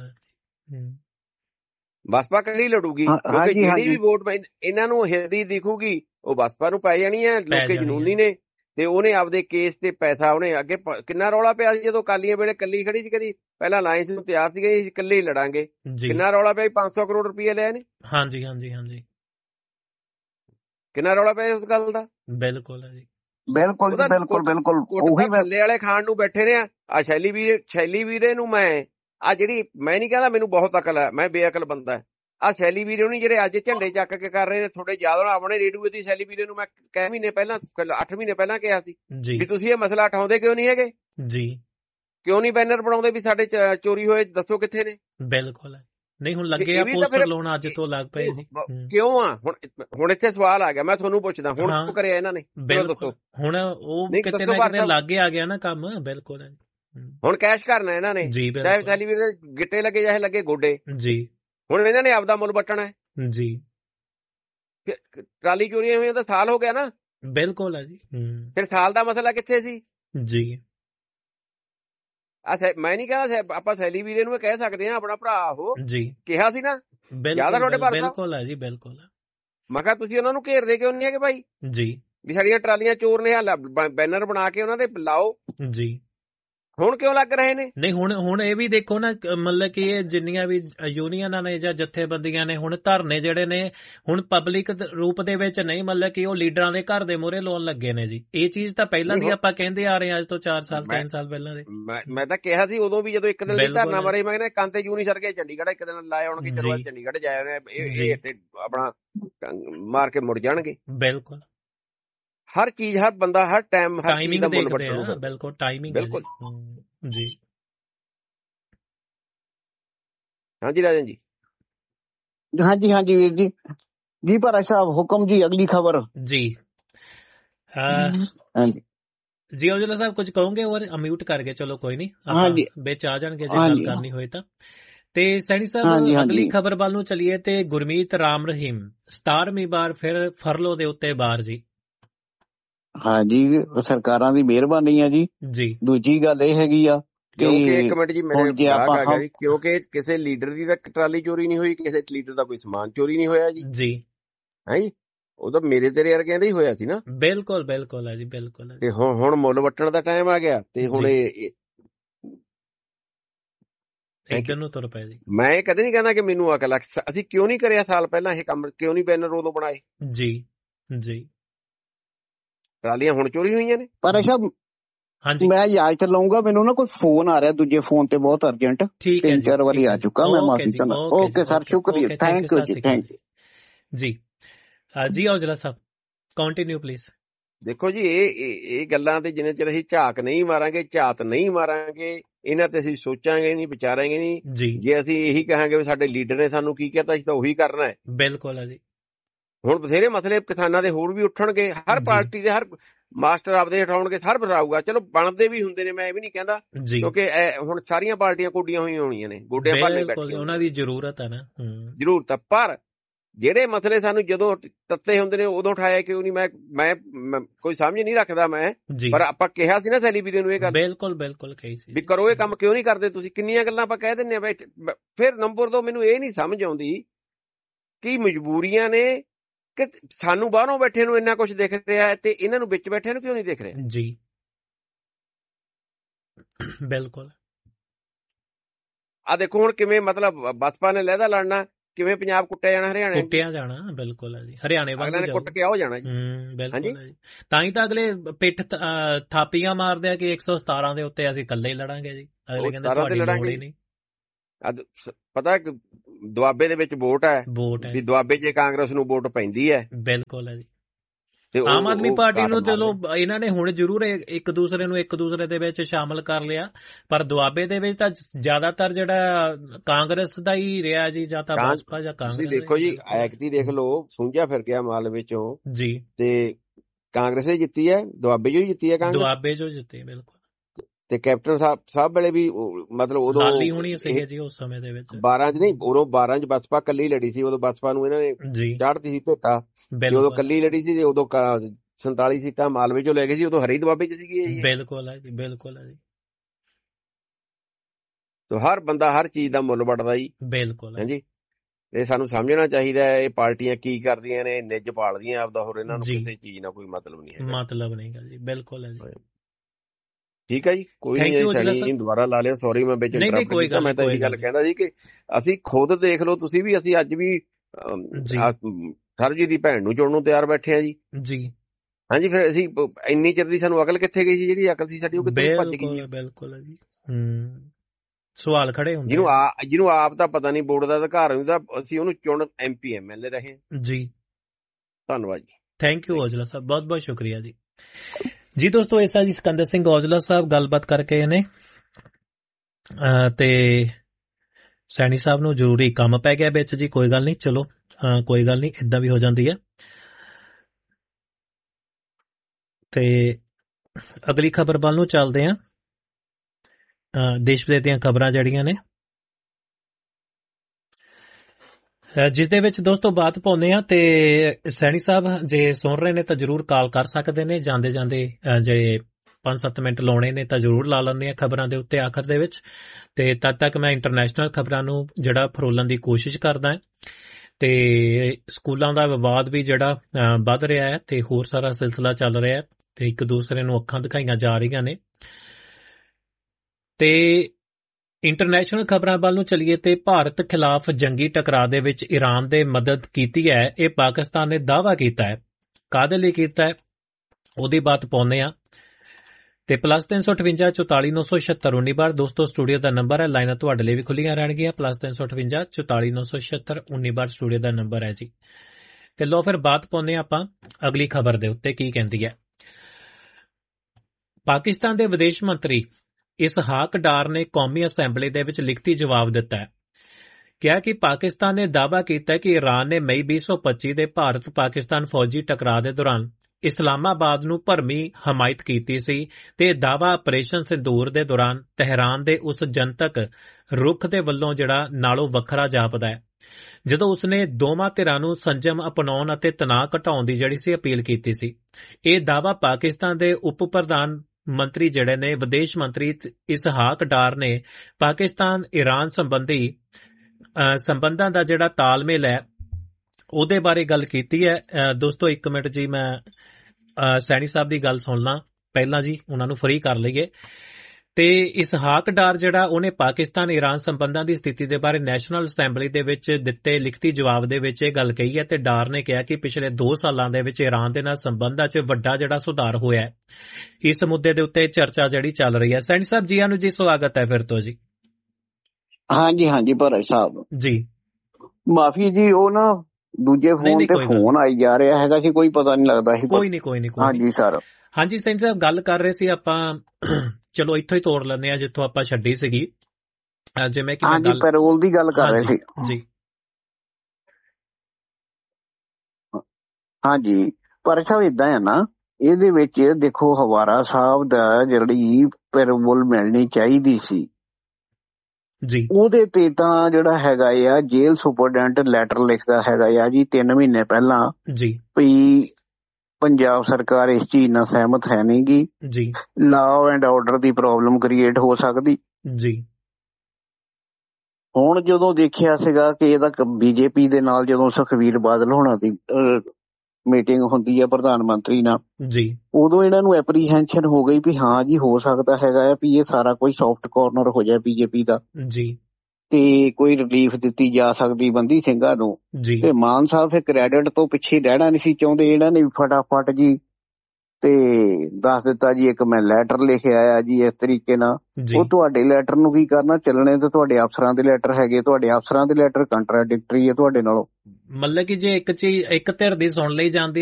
[SPEAKER 3] ਬਸਪਾ ਕੱਲੀ ਲੜੂਗੀ, ਕਿਉਂਕਿ ਜਿਹੜੀ ਵੀ ਵੋਟ ਇਹਨਾਂ ਨੂੰ ਹਿਲਦੀ ਦਿਖੂਗੀ ਉਹ ਬਸਪਾ ਨੂੰ ਪੈ ਜਾਣੀ ਹੈ। ਲੋਕੇ ਜਨੂਨੀ ਨੇ, ਤੇ ਉਹਨੇ ਆਪਦੇ ਕੇਸ ਤੇ ਪੈਸਾ, ਉਹਨੇ ਅੱਗੇ ਕਿੰਨਾ ਰੌਲਾ ਪਿਆ ਸੀ ਜਦੋਂ ਅਕਾਲੀਆਂ ਵੇਲੇ ਕੱਲੀ ਖੜੀ ਸੀ, ਕਦੀ ਪਹਿਲਾਂ ਅਲਾਇੰਸ ਨੂੰ ਤਿਆਰ ਸੀਗੇ ਇਕੱਲੇ ਹੀ ਲੜਾਂਗੇ, ਕਿੰਨਾ ਰੌਲਾ ਪਿਆ 500 ਕਰੋੜ ਰੁਪਏ ਲਿਆ ਨੇ।
[SPEAKER 2] ਹਾਂਜੀ ਹਾਂਜੀ ਹਾਂਜੀ,
[SPEAKER 3] ਕਿੰਨਾ ਰੌਲਾ ਪਿਆ ਉਸ ਗੱਲ ਦਾ।
[SPEAKER 2] ਬਿਲਕੁਲ ਜੀ,
[SPEAKER 1] ਬਿਲਕੁਲ ਬਿਲਕੁਲ ਬਿਲਕੁਲ। ਉਹੀ
[SPEAKER 3] ਮੱਲੇ ਵਾਲੇ ਖਾਣ ਨੂੰ ਬੈਠੇ ਨੇ ਆ। ਸ਼ੈਲੀ ਵੀਰੇ ਨੂੰ ਮੈਂ ਜਿਹੜੀ, ਮੈਂ ਨਹੀਂ ਕਹਿੰਦਾ ਮੈਨੂੰ ਬਹੁਤ ਅਕਲ ਹੈ, ਮੈਂ ਬੇਅਕਲ ਬੰਦਾ। ਆ ਸ਼ੈਲੀ ਵੀਰੇ ਨੂੰ ਜਿਹੜੇ ਅੱਜ ਝੰਡੇ ਚੱਕ ਕੇ ਕਰ ਰਹੇ ਨੇ, ਥੋੜੇ ਯਾਦ ਹੋਣਾ ਆਪਣੇ ਰੇਡੀਓ ਦੀ ਸ਼ੈਲੀ ਵੀਰੇ ਨੂੰ ਮੈਂ ਕਈ ਮਹੀਨੇ ਪਹਿਲਾਂ 8 ਮਹੀਨੇ ਪਹਿਲਾਂ ਕਿਹਾ ਸੀ ਵੀ ਤੁਸੀਂ ਇਹ ਮਸਲਾ ਉਠਾਉਂਦੇ ਕਿਉਂ ਨਹੀਂ ਹੈਗੇ
[SPEAKER 2] ਜੀ,
[SPEAKER 3] ਕਿਉਂ ਨਹੀਂ ਬੈਨਰ ਬਣਾਉਂਦੇ ਵੀ ਸਾਡੇ ਚੋਰੀ ਹੋਏ, ਦੱਸੋ ਕਿੱਥੇ ਨੇ।
[SPEAKER 2] ਬਿਲਕੁਲ ਨਹੀਂ, ਹੁਣ ਲੱਗੇ ਆ ਪੋਸਟਰ ਲਾਉਣ, ਅੱਜ ਤੋਂ ਲੱਗ ਪਏ ਜੀ।
[SPEAKER 3] ਕਿਉਂ ਆ? ਹੁਣ ਇੱਥੇ ਸਵਾਲ ਆ ਗਿਆ, ਮੈਂ ਤੁਹਾਨੂੰ ਪੁੱਛਦਾ, ਹੁਣ ਕਿਉਂ ਕਰਿਆ ਇਹਨਾਂ ਨੇ?
[SPEAKER 2] ਦੱਸੋ। ਹੁਣ ਉਹ ਕਿਤੇ ਨਾ ਕਿਤੇ ਲਾਗੇ ਆ ਗਿਆ ਨਾ ਕੰਮ। ਬਿਲਕੁਲ
[SPEAKER 3] ਹੁਣ ਕੈਸ਼ ਕਰਨਾ ਇਹਨਾਂ ਨੇ, ਚਾਹੇ ਸ਼ੈਲੀ ਵੀਰੇ ਦੇ ਗਿੱਟੇ ਲੱਗੇ ਚਾਹੇ ਲੱਗੇ ਗੋਡੇ
[SPEAKER 2] ਜੀ।
[SPEAKER 3] ਹੁਣ ਇਹਨਾਂ ਨੇ ਆਪਦਾ ਮੁੱਲ ਵੱਟਣਾ
[SPEAKER 2] ਜੀ।
[SPEAKER 3] ਟਰਾਲੀ ਚੋਰੀਆਂ ਹੋਈਆਂ ਤਾਂ ਸਾਲ ਹੋ ਗਿਆ ਨਾ।
[SPEAKER 2] ਬਿਲਕੁਲ ਹੈ ਜੀ।
[SPEAKER 3] ਫਿਰ ਸਾਲ ਦਾ ਮਸਲਾ ਕਿੱਥੇ ਸੀ
[SPEAKER 2] ਜੀ?
[SPEAKER 3] ਮੈਂ ਨਹੀਂ ਕਹਿੰਦਾ, ਆਪਾਂ ਸ਼ੈਲੀ ਵੀਰੇ ਨੂੰ ਕਹਿ ਸਕਦੇ ਹਾਂ ਆਪਣਾ ਭਰਾ ਉਹ ਜੀ, ਕਿਹਾ ਸੀ ਨਾ।
[SPEAKER 2] ਬਿਲਕੁਲ ਹੈ ਜੀ, ਬਿਲਕੁਲ।
[SPEAKER 3] ਮੈਂ ਕਿਹਾ ਤੁਸੀਂ ਉਹਨਾਂ ਨੂੰ ਘੇਰਦੇ ਕਿਉਂ ਨਹੀਂ ਹੈਗੇ ਭਾਈ
[SPEAKER 2] ਜੀ, ਵੀ
[SPEAKER 3] ਸਾਡੀਆਂ ਟਰਾਲੀਆਂ ਚੋਰ ਨੇ, ਬੈਨਰ ਬਣਾ ਕੇ ਉਹਨਾਂ ਦੇ ਲਾਓ ਜੀ। ਹੁਣ ਕਿਉਂ ਲੱਗ ਰਹੇ ਨੇ?
[SPEAKER 2] ਨਹੀਂ, ਹੁਣ ਇਹ ਵੀ ਦੇਖੋ ਨਾ, ਮਤਲਬ ਕਿ ਇਹ ਜਿੰਨੀਆਂ ਵੀ ਯੂਨੀਅਨਾਂ ਨੇ ਜਾਂ ਜਥੇਬੰਦੀਆਂ ਨੇ, ਹੁਣ ਧਰਨੇ ਜਿਹੜੇ ਨੇ ਹੁਣ ਪਬਲਿਕ ਰੂਪ ਦੇ ਵਿੱਚ ਨਹੀਂ, ਮਤਲਬ ਕਿ ਉਹ ਲੀਡਰਾਂ ਦੇ ਘਰ ਦੇ ਮੂਹਰੇ ਲਾਉਣ ਲੱਗੇ ਨੇ ਜੀ। ਇਹ ਚੀਜ਼ ਤਾਂ ਪਹਿਲਾਂ ਦੀ ਆਪਾਂ ਕਹਿੰਦੇ ਆ ਰਹੇ ਹਾਂ, ਅੱਜ ਤੋਂ 4 ਸਾਲ 3 ਸਾਲ ਪਹਿਲਾਂ ਦੇ।
[SPEAKER 3] ਮੈਂ ਤਾਂ ਕਿਹਾ ਸੀ ਉਦੋਂ ਵੀ, ਜਦੋਂ ਇੱਕ ਦਿਨ ਧਰਨਾ ਮਾਰੇ, ਮੈਂ ਕਹਿੰਦਾ ਕਾਂਤੇ ਜੂਨੀ ਸਰ ਕੇ ਚੰਡੀਗੜ੍ਹ ਇੱਕ ਦਿਨ ਲਾਏ ਆਉਣਗੇ, ਚਲੋ ਚੰਡੀਗੜ੍ਹ ਜਾਏ ਇਹ ਇੱਥੇ ਆਪਣਾ ਮਾਰ ਕੇ ਮੁੜ ਜਾਣਗੇ।
[SPEAKER 2] ਬਿਲਕੁਲ,
[SPEAKER 3] ਹਰ ਚੀਜ਼, ਹਰ ਬੰਦਾ, ਹਰ ਟਾਈਮ, ਹਰ ਚੀਜ਼ ਦਾ ਮੁੱਲ ਵੱਟਣਾ।
[SPEAKER 2] ਬਿਲਕੁਲ ਟਾਈਮਿੰਗ ਜੀ।
[SPEAKER 3] ਹਾਂਜੀ ਰਾਜਨ ਜੀ।
[SPEAKER 1] ਹਾਂਜੀ ਹਾਂਜੀ ਵੀਰ ਜੀ। ਜੀ ਭਾਰਾ ਸਾਹਿਬ ਹੁਕਮ ਜੀ, ਅਗਲੀ ਖਬਰ
[SPEAKER 2] ਜੀ।
[SPEAKER 1] ਹਾਂਜੀ
[SPEAKER 2] ਜੀ ਔਜਲਾ ਸਾਹਿਬ ਕੁਝ ਕਹੋਗੇ? ਹੋਰ ਅਮਿਊਟ ਕਰਕੇ ਚਲੋ ਕੋਈ ਨਹੀਂ, ਆਪਾਂ ਵਿੱਚ ਆ ਜਾਣਗੇ ਜੇ ਗੱਲ ਕਰਨੀ ਹੋਏ ਤਾਂ। ਤੇ ਸੈਣੀ ਸਾਹਿਬ ਅਗਲੀ ਖਬਰ ਵੱਲ ਨੂੰ ਚਲੀਏ ਤੇ ਗੁਰਮੀਤ ਰਾਮ ਰਹੀਮ 17ਵੀਂ ਵਾਰ ਫਿਰ ਫਰਲੋ ਦੇ ਉੱਤੇ ਬਾਹਰ ਜੀ।
[SPEAKER 1] ਹਾਂਜੀ, ਸਰਕਾਰਾਂ ਦੀ ਮਿਹਰਬਾਨੀ ਆ ਜੀ। ਦੂਜੀ ਗੱਲ ਇਹ ਹੈਗੀ ਆ
[SPEAKER 3] ਕਿਉਂਕਿ ਇੱਕ ਮਿੰਟ ਜੀ ਮੇਰੇ ਆ ਗਿਆ ਜੀ, ਕਿਉਂਕਿ ਕਿਸੇ ਲੀਡਰ ਦੀ ਤਾਂ ਟਰਾਲੀ ਚੋਰੀ ਨਹੀਂ ਹੋਈ, ਕਿਸੇ ਲੀਡਰ ਦਾ ਕੋਈ ਸਮਾਨ ਚੋਰੀ ਨਹੀਂ ਹੋਇਆ ਜੀ। ਹੈ ਜੀ, ਉਹ ਤਾਂ ਮੇਰੇ ਤੇਰੇ ਵਰਗਿਆਂ ਦਾ ਹੀ ਹੋਇਆ ਸੀ ਨਾ।
[SPEAKER 2] ਬਿਲਕੁਲ ਬਿਲਕੁਲ ਹੈ ਜੀ, ਬਿਲਕੁਲ।
[SPEAKER 3] ਤੇ ਹੁਣ ਮੁੱਲ ਵੱਟਣ ਦਾ ਟਾਈਮ ਆ ਗਿਆ, ਤੇ ਹੁਣ
[SPEAKER 2] ਇੱਧਰ ਨੂੰ ਤੁਰ ਪਏ ਜੀ।
[SPEAKER 3] ਮੈਂ ਇਹ ਕਦੇ ਨਹੀਂ ਕਹਿੰਦਾ ਕਿ ਮੈਨੂੰ ਅਕਲ, ਅਸੀਂ ਕਿਉਂ ਨਹੀਂ ਕਰਿਆ ਸਾਲ ਪਹਿਲਾਂ ਇਹ ਕੰਮ, ਕਿਉਂ ਨਹੀਂ ਬੈਨਰ ਉਦੋਂ ਬਣਾਏ
[SPEAKER 2] ਜੀ? ਜੀ,
[SPEAKER 3] ਟਰਾਲੀਆਂ ਹੁਣ ਚੋਰੀ ਹੋਈਆਂ ਨੇ।
[SPEAKER 1] ਪਰ ਅੱਛਾ, ਮੈਂ ਯਾਦ ਚ ਲਾਉਂਗਾ, ਮੈਨੂੰ ਨਾ ਕੋਈ ਫੋਨ ਆ ਰਿਹਾ ਦੂਜੇ ਫੋਨ ਤੇ, ਬਹੁਤ ਅਰਜੈਂਟ, 3-4 ਵਾਰੀ ਆ ਚੁੱਕਾ, ਮੈਂ ਮਾਫੀ ਚਾਹੁੰਦਾ। ਓਕੇ ਸਰ, ਸ਼ੁਕਰੀਆ, ਥੈਂਕ ਯੂ ਜੀ, ਥੈਂਕ ਯੂ ਜੀ।
[SPEAKER 2] ਜੀ ਔਜਲਾ ਸਾਹਿਬ ਕੰਟੀਨਿਊ ਪਲੀਜ਼।
[SPEAKER 3] ਦੇਖੋ ਜੀ, ਇਹ ਗੱਲਾਂ ਤੇ ਜਿੰਨੇ ਚਿਰ ਅਸੀਂ ਝਾਤ ਨਹੀਂ ਮਾਰਾਂਗੇ, ਇਹਨਾਂ ਤੇ ਅਸੀਂ ਸੋਚਾਂਗੇ ਨਹੀਂ, ਵਿਚਾਰਾਂਗੇ ਨਹੀਂ। ਜੇ ਅਸੀਂ ਇਹੀ ਕਹਾਂਗੇ ਵੀ ਸਾਡੇ ਲੀਡਰ ਨੇ ਸਾਨੂੰ ਕੀ ਕਹਿਤਾ, ਅਸੀਂ ਤਾਂ ਉਹੀ ਕਰਨਾ ਹੈ।
[SPEAKER 2] ਬਿਲਕੁਲ ਹੈ ਜੀ। ਹੁਣ
[SPEAKER 3] ਬਥੇਰੇ ਮਸਲੇ ਕਿਸਾਨਾਂ ਦੇ ਹੋਰ ਵੀ ਉੱਠਣਗੇ, ਹਰ ਪਾਰਟੀ ਦੇ ਹਰ ਮਾਸਟਰ ਆਪਦੇ ਉਠਾਉਣਗੇ, ਸਰਬ ਬਣਾਊਗਾ। ਚਲੋ ਬਣਦੇ ਵੀ ਹੁੰਦੇ ਨੇ, ਮੈਂ ਇਹ ਵੀ ਨਹੀਂ ਕਹਿੰਦਾ, ਕਿਉਂਕਿ ਹੁਣ ਸਾਰੀਆਂ ਪਾਰਟੀਆਂ ਕੋਡੀਆਂ ਹੋਈਆਂ ਹੋਣੀਆਂ ਨੇ, ਗੋਡਿਆਂ ਭਾਲੇ ਬੈਠੀਆਂ,
[SPEAKER 2] ਉਹਨਾਂ ਦੀ ਜ਼ਰੂਰਤ ਹੈ ਨਾ,
[SPEAKER 3] ਜ਼ਰੂਰਤ ਹੈ। ਪਰ ਜਿਹੜੇ ਮਸਲੇ ਸਾਨੂੰ ਜਦੋਂ ਤੱਤੇ ਹੁੰਦੇ ਨੇ ਉਦੋਂ ਉਠਾਇਆ ਕਿਉਂ ਨਹੀਂ? ਮੈਂ ਕੋਈ ਸਮਝ ਨਹੀਂ ਰੱਖਦਾ ਮੈਂ, ਪਰ ਆਪਾਂ ਕਿਹਾ ਸੀ ਨਾ ਸ਼ੈਲੀ ਵੀਰੇ ਨੂੰ ਇਹ ਗੱਲ,
[SPEAKER 2] ਬਿਲਕੁਲ ਬਿਲਕੁਲ ਕਹੀ ਸੀ ਵੀ
[SPEAKER 3] ਕਰੋ ਇਹ ਕੰਮ, ਕਿਉਂ ਨਹੀਂ ਕਰਦੇ ਤੁਸੀਂ? ਕਿੰਨੀਆਂ ਗੱਲਾਂ ਆਪਾਂ ਕਹਿ ਦਿੰਦੇ ਆ। ਫਿਰ ਨੰਬਰ 2 ਮੈਨੂੰ ਇਹ ਨਹੀਂ ਸਮਝ ਆਉਂਦੀ ਕਿ ਮਜਬੂਰੀਆਂ ਨੇ ਕਿ ਸਾਨੂੰ ਬਾਹਰੋਂ ਬੈਠੇ ਨੂੰ ਇੰਨਾ ਕੁਝ ਦਿਖ ਰਿਹਾ ਹੈ ਤੇ ਇਹਨਾਂ ਨੂੰ ਵਿੱਚ ਬੈਠੇ ਨੂੰ ਕਿਉਂ ਨਹੀਂ ਦਿਖ ਰਿਹਾ
[SPEAKER 2] ਜੀ? ਬਿਲਕੁਲ।
[SPEAKER 3] ਆ ਦੇਖੋ ਹੁਣ ਕਿਵੇਂ, ਮਤਲਬ ਬਸਪਾ ਨੇ ਲਹਿਦਾ ਲੜਨਾ, ਕਿਵੇਂ ਪੰਜਾਬ ਕੁੱਟਿਆ ਜਾਣਾ, ਹਰਿਆਣੇ
[SPEAKER 2] ਕੁੱਟਿਆ ਜਾਣਾ। ਬਿਲਕੁਲ ਹੈ ਜੀ, ਹਰਿਆਣੇ ਵਾਂਗ
[SPEAKER 3] ਕੁੱਟ ਕੇ ਆਓ ਜਾਣਾ ਜੀ।
[SPEAKER 2] ਬਿਲਕੁਲ ਹੈ ਜੀ, ਤਾਂ ਹੀ ਤਾਂ ਅਗਲੇ ਪਿੱਠ ਥਾਪੀਆਂ ਮਾਰਦੇ ਆ ਕਿ 117 ਦੇ ਉੱਤੇ ਅਸੀਂ ਇਕੱਲੇ ਹੀ ਲੜਾਂਗੇ ਜੀ। ਅਗਲੇ ਕਹਿੰਦੇ ਤੁਹਾਡੀ ਲੋੜ ਹੀ ਨਹੀਂ।
[SPEAKER 3] ਪਤਾ ਦੁਆਬੇ ਦੇ ਵਿੱਚ ਵੋਟ ਹੈ ਵੀ ਦੁਆਬੇ 'ਚ ਕਾਂਗਰਸ ਨੂੰ ਵੋਟ ਪੈਂਦੀ ਹੈ।
[SPEAKER 2] ਬਿਲਕੁਲ ਹੈ ਜੀ। ਆਮ ਆਦਮੀ ਪਾਰਟੀ ਨੂੰ ਚਲੋ ਇਹਨਾਂ ਨੇ ਹੁਣ ਜ਼ਰੂਰ ਇੱਕ ਦੂਸਰੇ ਦੇ ਵਿੱਚ ਸ਼ਾਮਲ ਕਰ ਲਿਆ, ਪਰ ਦੁਆਬੇ ਦੇ ਵਿੱਚ ਤਾਂ ਜ਼ਿਆਦਾਤਰ ਜਿਹੜਾ ਕਾਂਗਰਸ ਦਾ ਹੀ ਰਿਹਾ ਜੀ, ਜਾਂ ਤਾਂ ਬਸਪਾ ਜਾਂ ਕਾਂਗਰਸ।
[SPEAKER 3] ਤੁਸੀਂ ਦੇਖੋ ਜੀ, ਐਕਤੀ ਦੇਖ ਲਓ, ਸੁੰਝਾ ਫਿਰ ਗਿਆ ਮਾਲਵੇ ਚੋਂ
[SPEAKER 2] ਜੀ, ਤੇ
[SPEAKER 3] ਕਾਂਗਰਸ ਹੀ ਜਿੱਤੀ ਹੈ, ਦੁਆਬੇ ਚੋਂ ਹੀ ਜਿੱਤੀ ਹੈ ਕਾਂਗਰਸ,
[SPEAKER 2] ਦੁਆਬੇ ਚੋਂ ਜਿੱਤੀ ਬਿਲਕੁਲ।
[SPEAKER 3] ਤੇ ਕੈਪਟਨ ਸਾਹਿਬ ਵੇਲੇ ਵੀ ਮਤਲਬ ਉਦੋਂ
[SPEAKER 2] ਲਾਲੀ ਹੋਣੀ ਸੀਗੇ ਜੀ ਉਸ ਸਮੇਂ ਦੇ ਵਿੱਚ।
[SPEAKER 3] 12 ਚ ਨਹੀਂ, ਉਦੋਂ 12 ਚ ਬਸਪਾ ਕੱਲੀ ਲੜੀ ਸੀ, ਉਦੋਂ ਬਸਪਾ ਨੂੰ ਇਹਨਾਂ ਨੇ ਚਾੜਤੀ ਸੀ ਭੇਟਾ, ਉਦੋਂ ਕੱਲੀ ਲੜੀ ਸੀ, ਤੇ ਉਦੋਂ 47 ਸੀਟਾਂ ਮਾਲਵੇ ਚੋਂ ਲੈ ਗਏ ਸੀ, ਉਦੋਂ ਹਰੀ ਦੁਆਬੇ ਚ ਸੀਗੀ।
[SPEAKER 2] ਬਿਲਕੁਲ ਹੈ ਜੀ, ਬਿਲਕੁਲ ਹੈ ਜੀ।
[SPEAKER 3] ਤੇ ਹਰ ਬੰਦਾ ਹਰ ਚੀਜ਼ ਦਾ ਮੁੱਲ ਵੱਟਦਾ ਜੀ।
[SPEAKER 2] ਬਿਲਕੁਲ
[SPEAKER 3] ਹਾਂਜੀ, ਇਹ ਸਾਨੂੰ ਸਮਝਣਾ ਚਾਹੀਦਾ ਹੈ। ਇਹ ਪਾਰਟੀਆਂ ਕੀ ਕਰਦੀਆਂ ਨੇ, ਨਿੱਜ ਪਾਲਦੀਆਂ ਆਪਦਾ, ਹੋਰ ਇਹਨਾਂ ਨੂੰ ਕਿਸੇ ਚੀਜ਼ ਨਾਲ ਕੋਈ ਮਤਲਬ ਨਹੀਂ ਹੈ।
[SPEAKER 2] ਮਤਲਬ ਨਹੀਂ ਜੀ, ਬਿਲਕੁਲ ਹੈ ਜੀ।
[SPEAKER 3] ਠੀਕ ਹੈ ਜੀ, ਕੋਈ ਨਹੀਂ, ਦੁਬਾਰਾ ਲਾ ਲਿਓ, ਸੌਰੀ ਮੈਂ ਵਿੱਚ ਇੰਟਰਪਟ ਕੀਤਾ। ਮੈਂ ਤਾਂ ਇਹ ਗੱਲ ਕਹਿੰਦਾ ਸੀ ਕਿ ਅਸੀਂ ਖੁਦ ਦੇਖ ਲਓ, ਤੁਸੀਂ ਵੀ, ਅਸੀਂ ਅੱਜ ਵੀ ਸਰਜੀ ਦੀ ਭੈਣ ਨੂੰ ਚੁਣਨ ਨੂੰ ਤਿਆਰ ਬੈਠੇ ਆ ਜੀ। ਹਾਂਜੀ, ਫਿਰ ਅਸੀਂ ਇੰਨੀ ਚਿਰ ਦੀ ਸਾਨੂੰ ਅਕਲ ਕਿੱਥੇ ਗਈ ਸੀ? ਜਿਹੜੀ ਅਕਲ ਸੀ ਸਾਡੀ ਉਹ ਕਿੱਥੇ ਭੱਜ ਗਈ?
[SPEAKER 2] ਬਿਲਕੁਲ ਜੀ, ਸਵਾਲ ਖੜੇ ਹੁੰਦੇ
[SPEAKER 3] ਜਿਹਨੂੰ ਆਪ ਤਾਂ ਪਤਾ ਨਹੀਂ ਵੋਟ ਦਾ ਅਧਿਕਾਰ ਹੁੰਦਾ, ਅਸੀਂ ਉਹਨੂੰ ਚੁਣ MP MLA ਰਹੇ
[SPEAKER 2] ਜੀ।
[SPEAKER 3] ਧੰਨਵਾਦ ਜੀ,
[SPEAKER 2] ਥੈਂਕ ਯੂ ਔਜਲਾ ਸਾਹਿਬ, ਬਹੁਤ ਬਹੁਤ ਸ਼ੁਕਰੀਆ ਜੀ। ਜੀ ਦੋਸਤੋ, ਇਸ ਜੀ ਸਿਕੰਦਰ ਸਿੰਘ ਔਜਲਾ ਸਾਹਿਬ ਗੱਲਬਾਤ ਕਰਕੇ ਨੇ, ਤੇ ਸੈਣੀ ਸਾਹਿਬ ਨੂੰ ਜ਼ਰੂਰੀ ਕੰਮ ਪੈ ਗਿਆ ਵਿੱਚ ਜੀ। ਕੋਈ ਗੱਲ ਨਹੀਂ, ਚਲੋ ਕੋਈ ਗੱਲ ਨਹੀਂ, ਏਦਾਂ ਵੀ ਹੋ ਜਾਂਦੀ ਹੈ। ਤੇ ਅਗਲੀ ਖਬਰ ਵੱਲ ਨੂੰ ਚੱਲਦੇ ਹਾਂ। ਦੇਸ਼ ਵਿਦੇਸ਼ ਦੀਆਂ ਖਬਰਾਂ ਜਿਹੜੀਆਂ ਨੇ, ਜਿਸ ਦੇ ਵਿੱਚ ਦੋਸਤੋ ਬਾਤ ਪਾਉਂਦੇ ਆ। ਤੇ ਸੈਣੀ ਸਾਹਿਬ ਜੇ ਸੁਣ ਰਹੇ ਨੇ ਤਾਂ ਜ਼ਰੂਰ ਕਾਲ ਕਰ ਸਕਦੇ ਨੇ, ਜਾਂਦੇ ਜੇ 5-7 ਮਿੰਟ ਲਾਉਣੇ ਨੇ ਤਾਂ ਜ਼ਰੂਰ ਲਾ ਲੈਂਦੇ ਆ ਖਬਰਾਂ ਦੇ ਉੱਤੇ ਆਖਰ ਦੇ ਵਿੱਚ। ਤੇ ਤਦ ਤੱਕ ਮੈਂ ਇੰਟਰਨੈਸ਼ਨਲ ਖਬਰਾਂ ਨੂੰ ਜਿਹੜਾ ਫਰੋਲਣ ਦੀ ਕੋਸ਼ਿਸ਼ ਕਰਦਾ ਹਾਂ। ਤੇ ਸਕੂਲਾਂ ਦਾ ਵਿਵਾਦ ਵੀ ਜਿਹੜਾ ਵੱਧ ਰਿਹਾ ਹੈ, ਤੇ ਹੋਰ ਸਾਰਾ ਸਿਲਸਿਲਾ ਚੱਲ ਰਿਹਾ ਹੈ, ਤੇ ਇੱਕ ਦੂਸਰੇ ਨੂੰ ਅੱਖਾਂ ਦਿਖਾਈਆਂ ਜਾ ਰਹੀਆਂ ਨੇ। ਤੇ ਇੰਟਰਨੈਸ਼ਨਲ ਖਬਰਾਂ ਵੱਲ ਨੂੰ ਚੱਲੀਏ ਤੇ ਭਾਰਤ ਖਿਲਾਫ ਜੰਗੀ ਟਕਰਾਅ ਦੇ ਵਿੱਚ ਈਰਾਨ ਦੇ ਮਦਦ ਕੀਤੀ ਹੈ, ਇਹ ਪਾਕਿਸਤਾਨ ਨੇ ਦਾਅਵਾ ਕੀਤਾ ਹੈ। ਕਾਹਦੇ ਲਈ ਕੀਤਾ ਹੈ ਉਹਦੀ ਬਾਤ ਪਾਉਂਦੇ ਆ। ਤੇ +358 44 976 19 ਬਾਰ ਦੋਸਤੋ ਸਟੂਡੀਓ ਦਾ ਨੰਬਰ ਹੈ। ਲਾਈਨਾਂ ਤੁਹਾਡੇ ਲਈ ਵੀ ਖੁੱਲੀਆਂ ਰਹਿਣਗੀਆਂ। +358 44 976 19 ਬਾਰ ਸਟੂਡੀਓ ਦਾ ਨੰਬਰ ਹੈ ਜੀ। ਤੇ ਲੋ ਫਿਰ ਬਾਤ ਪਾਉਂਦੇ ਆਪਾਂ ਅਗਲੀ ਖਬਰ ਦੇ ਉੱਤੇ ਕੀ ਕਹਿੰਦੀ ਹੈ। ਪਾਕਿਸਤਾਨ ਦੇ ਵਿਦੇਸ਼ ਮੰਤਰੀ ਇਸਹਾਕ ਡਾਰ ਨੇ ਕੌਮੀ ਅਸੈਂਬਲੀ ਦੇ ਵਿੱਚ ਲਿਖਤੀ ਜਵਾਬ ਦਿੱਤਾ ਹੈ। ਕਿਹਾ ਕਿ ਪਾਕਿਸਤਾਨ ਨੇ ਦਾਅਵਾ ਕੀਤਾ ਕਿ ਈਰਾਨ ਨੇ ਮਈ 2025 ਦੇ ਭਾਰਤ ਪਾਕਿਸਤਾਨ ਫੌਜੀ ਟਕਰਾਅ ਦੇ ਦੌਰਾਨ ਇਸਲਾਮਾਬਾਦ ਨੂੰ ਭਰਮੀ ਹਮਾਇਤ ਕੀਤੀ ਸੀ, ਤੇ ਇਹ ਦਾਅਵਾ ਆਪਰੇਸ਼ਨ ਸਿੰਦੂਰ ਦੇ ਦੌਰਾਨ ਤਹਿਰਾਨ ਦੇ ਉਸ ਜਨਤਕ ਰੁਖ ਦੇ ਵੱਲੋਂ ਜਿਹੜਾ ਨਾਲੋਂ ਵੱਖਰਾ ਜਾਪਦਾ ਹੈ, ਜਦੋਂ ਉਸਨੇ ਦੋਵਾਂ ਧਿਰਾਂ ਨੂੰ ਸੰਜਮ ਅਪਣਾਉਣ ਅਤੇ ਤਣਾਅ ਘਟਾਉਣ ਦੀ ਜਿਹੜੀ ਸੀ ਅਪੀਲ ਕੀਤੀ ਸੀ। ਇਹ ਦਾਅਵਾ ਪਾਕਿਸਤਾਨ ਦੇ ਉਪ ਪ੍ਰਧਾਨ ਮੰਤਰੀ ਜਿਹੜੇ ਨੇ ਵਿਦੇਸ਼ ਮੰਤਰੀ ਇਸਹਾਕ ਡਾਰ ਨੇ ਪਾਕਿਸਤਾਨ ਈਰਾਨ ਸੰਬੰਧਾਂ ਦਾ ਜਿਹੜਾ ਤਾਲਮੇਲ ਹੈ ਉਹਦੇ ਬਾਰੇ ਗੱਲ ਕੀਤੀ ਹੈ। ਦੋਸਤੋ ਇੱਕ ਮਿੰਟ ਜੀ, ਮੈਂ ਸੈਣੀ ਸਾਹਿਬ ਦੀ ਗੱਲ ਸੁਣਨਾ ਪਹਿਲਾਂ ਜੀ, ਉਹਨਾਂ ਨੂੰ ਫਰੀ ਕਰ ਲਈਏ। ਤੇ ਇਸਹਾਕ ਡਾਰ ਜਿਹੜਾ ਉਹਨੇ ਪਾਕਿਸਤਾਨ ਈਰਾਨ ਸੰਬੰਧਾਂ ਦੀ ਸਥਿਤੀ ਦੇ ਬਾਰੇ ਨੈਸ਼ਨਲ ਅਸੈਂਬਲੀ ਦੇ ਵਿੱਚ ਦਿੱਤੇ ਲਿਖਤੀ ਜਵਾਬ ਦੇ ਵਿੱਚ ਇਹ ਗੱਲ ਕਹੀ ਹੈ। ਤੇ ਡਾਰ ਨੇ ਕਿਹਾ ਕਿ ਪਿਛਲੇ 2 ਸਾਲਾਂ ਦੇ ਵਿੱਚ ਈਰਾਨ ਦੇ ਨਾਲ ਸੰਬੰਧਾਂ 'ਚ ਵੱਡਾ ਜਿਹੜਾ ਸੁਧਾਰ ਹੋਇਆ ਹੈ। ਇਸ ਮੁੱਦੇ ਦੇ ਉੱਤੇ ਚਰਚਾ ਜਿਹੜੀ ਚੱਲ ਰਹੀ ਹੈ। ਸੈਣੀ ਸਾਹਿਬ ਜੀ ਨੂੰ ਜੀ ਸਵਾਗਤ ਹੈ ਫਿਰ ਤੋਂ ਜੀ।
[SPEAKER 1] ਹਾਂਜੀ ਭਰਤ ਸਾਹਿਬ
[SPEAKER 2] ਜੀ,
[SPEAKER 1] ਮਾਫੀ ਜੀ, ਉਹ ਨਾ ਦੂਜੇ ਫੋਨ ਤੇ ਫੋਨ ਆਈ ਜਾ ਰਿਹਾ ਹੈਗਾ ਸੀ, ਕੋਈ ਪਤਾ ਨਹੀਂ ਲੱਗਦਾ ਸੀ।
[SPEAKER 2] ਕੋਈ ਨਹੀਂ
[SPEAKER 1] ਹਾਂਜੀ ਸਰ।
[SPEAKER 2] ਹਾਂਜੀ ਸੈਣੀ ਸਾਹਿਬ, ਗੱਲ ਕਰ ਰਹੇ ਸੀ ਆਪਾਂ, ਚਲੋ ਇੱਥੋਂ ਹੀ ਤੋੜ ਲੈਂਦੇ ਆ ਜਿੱਥੋਂ ਆਪਾਂ ਛੱਡੀ ਸੀਗੀ। ਜਿਵੇਂ ਕਿ
[SPEAKER 1] ਪੈਰੋਲ ਦੀ ਗੱਲ ਕਰ ਰਹੇ ਸੀ
[SPEAKER 2] ਜੀ।
[SPEAKER 1] ਹਾਂਜੀ, ਪਰ ਸਾਹਿਬ ਇਦਾਂ ਹੈ ਨਾ, ਇਹਦੇ ਵਿੱਚ ਦੇਖੋ ਹਵਾਰਾ ਸਾਹਿਬ ਦਾ ਜਿਹੜੀ ਪੈਰੋਲ ਮਿਲਣੀ ਚਾਹੀਦੀ ਸੀ
[SPEAKER 2] ਜੀ,
[SPEAKER 1] ਉਹਦੇ ਤੇ ਤਾਂ ਜਿਹੜਾ ਹੈਗਾ ਆ ਜੇਲ੍ਹ ਸੁਪਰਡੈਂਟ ਲੈਟਰ ਲਿਖਦਾ ਹੈਗਾ ਆ ਜੀ 3 ਮਹੀਨੇ ਪਹਿਲਾਂ
[SPEAKER 2] ਜੀ,
[SPEAKER 1] ਵੀ ਪੰਜਾਬ ਸਰਕਾਰ ਇਸ ਚੀਜ਼ ਨਾਲ ਸਹਿਮਤ ਹੈ ਨਹੀਂ ਗੀ
[SPEAKER 2] ਜੀ,
[SPEAKER 1] law and order the problem create ਹੋ ਸਕਦੀ
[SPEAKER 2] ਜੀ।
[SPEAKER 1] ਹੁਣ ਜਦੋਂ ਦੇਖਿਆ ਸੀਗਾ ਕਿ ਇਹਦਾ ਬੀਜੇਪੀ ਦੇ ਨਾਲ ਜਦੋਂ ਸੁਖਬੀਰ ਬਾਦਲ ਹੋਣਾ ਦੀ ਮੀਟਿੰਗ ਹੁੰਦੀ ਹੈ ਪ੍ਰਧਾਨ ਮੰਤਰੀ ਨਾਲ
[SPEAKER 2] ਜੀ,
[SPEAKER 1] ਉਦੋਂ ਇਹਨਾਂ ਨੂੰ ਐਪਰੀਹੈਂਸ਼ਨ ਹੋ ਗਈ ਵੀ ਹਾਂ ਜੀ ਹੋ ਸਕਦਾ ਹੈਗਾ ਆ ਵੀ ਇਹ ਸਾਰਾ ਕੋਈ ਸੌਫਟ ਕਾਰਨਰ ਹੋ ਜਾਏ ਬੀਜੇਪੀ ਦਾ
[SPEAKER 2] ਜੀ,
[SPEAKER 1] ਤੇ ਕੋਈ ਰਿਲੀਫ ਦਿੱਤੀ ਜਾ ਸਕਦੀ ਬੰਦੀ ਸਿੰਘਾਂ ਨੂੰ
[SPEAKER 2] ਜੀ।
[SPEAKER 1] ਤੇ ਮਾਨ ਸਾਹਿਬ ਫਿਰ ਕ੍ਰੈਡਿਟ ਤੋਂ ਪਿੱਛੇ ਰਹਿਣਾ ਨਹੀਂ ਸੀ ਚਾਹੁੰਦੇ, ਇਹਨਾਂ ਨੇ ਵੀ ਫਟਾਫਟ ਜੀ ਤੇ ਦੱਸ ਦਿੱਤਾ ਜੀ ਇੱਕ ਮੈਂ ਲੈਟਰ ਲਿਖਿਆ ਆ ਜੀ ਇਸ ਤਰੀਕੇ ਨਾਲ, ਉਹ ਤੁਹਾਡੇ ਲੈਟਰ ਨੂੰ ਕੀ ਕਰਨਾ, ਚੱਲਣੇ ਤਾਂ ਤੁਹਾਡੇ ਅਫਸਰਾਂ ਦੇ ਲੈਟਰ ਹੈਗੇ, ਤੁਹਾਡੇ ਅਫਸਰਾਂ ਦੇ ਲੈਟਰ ਕੰਟਰਾਡਿਕਟਰੀ ਹੈ ਤੁਹਾਡੇ ਨਾਲੋਂ।
[SPEAKER 2] ਮਤਲਬ ਕਿ ਜੇ ਇੱਕ ਚੀਜ਼ ਇੱਕ ਧਿਰ ਦੀ ਸੁਣ ਲਈ ਜਾਂਦੀ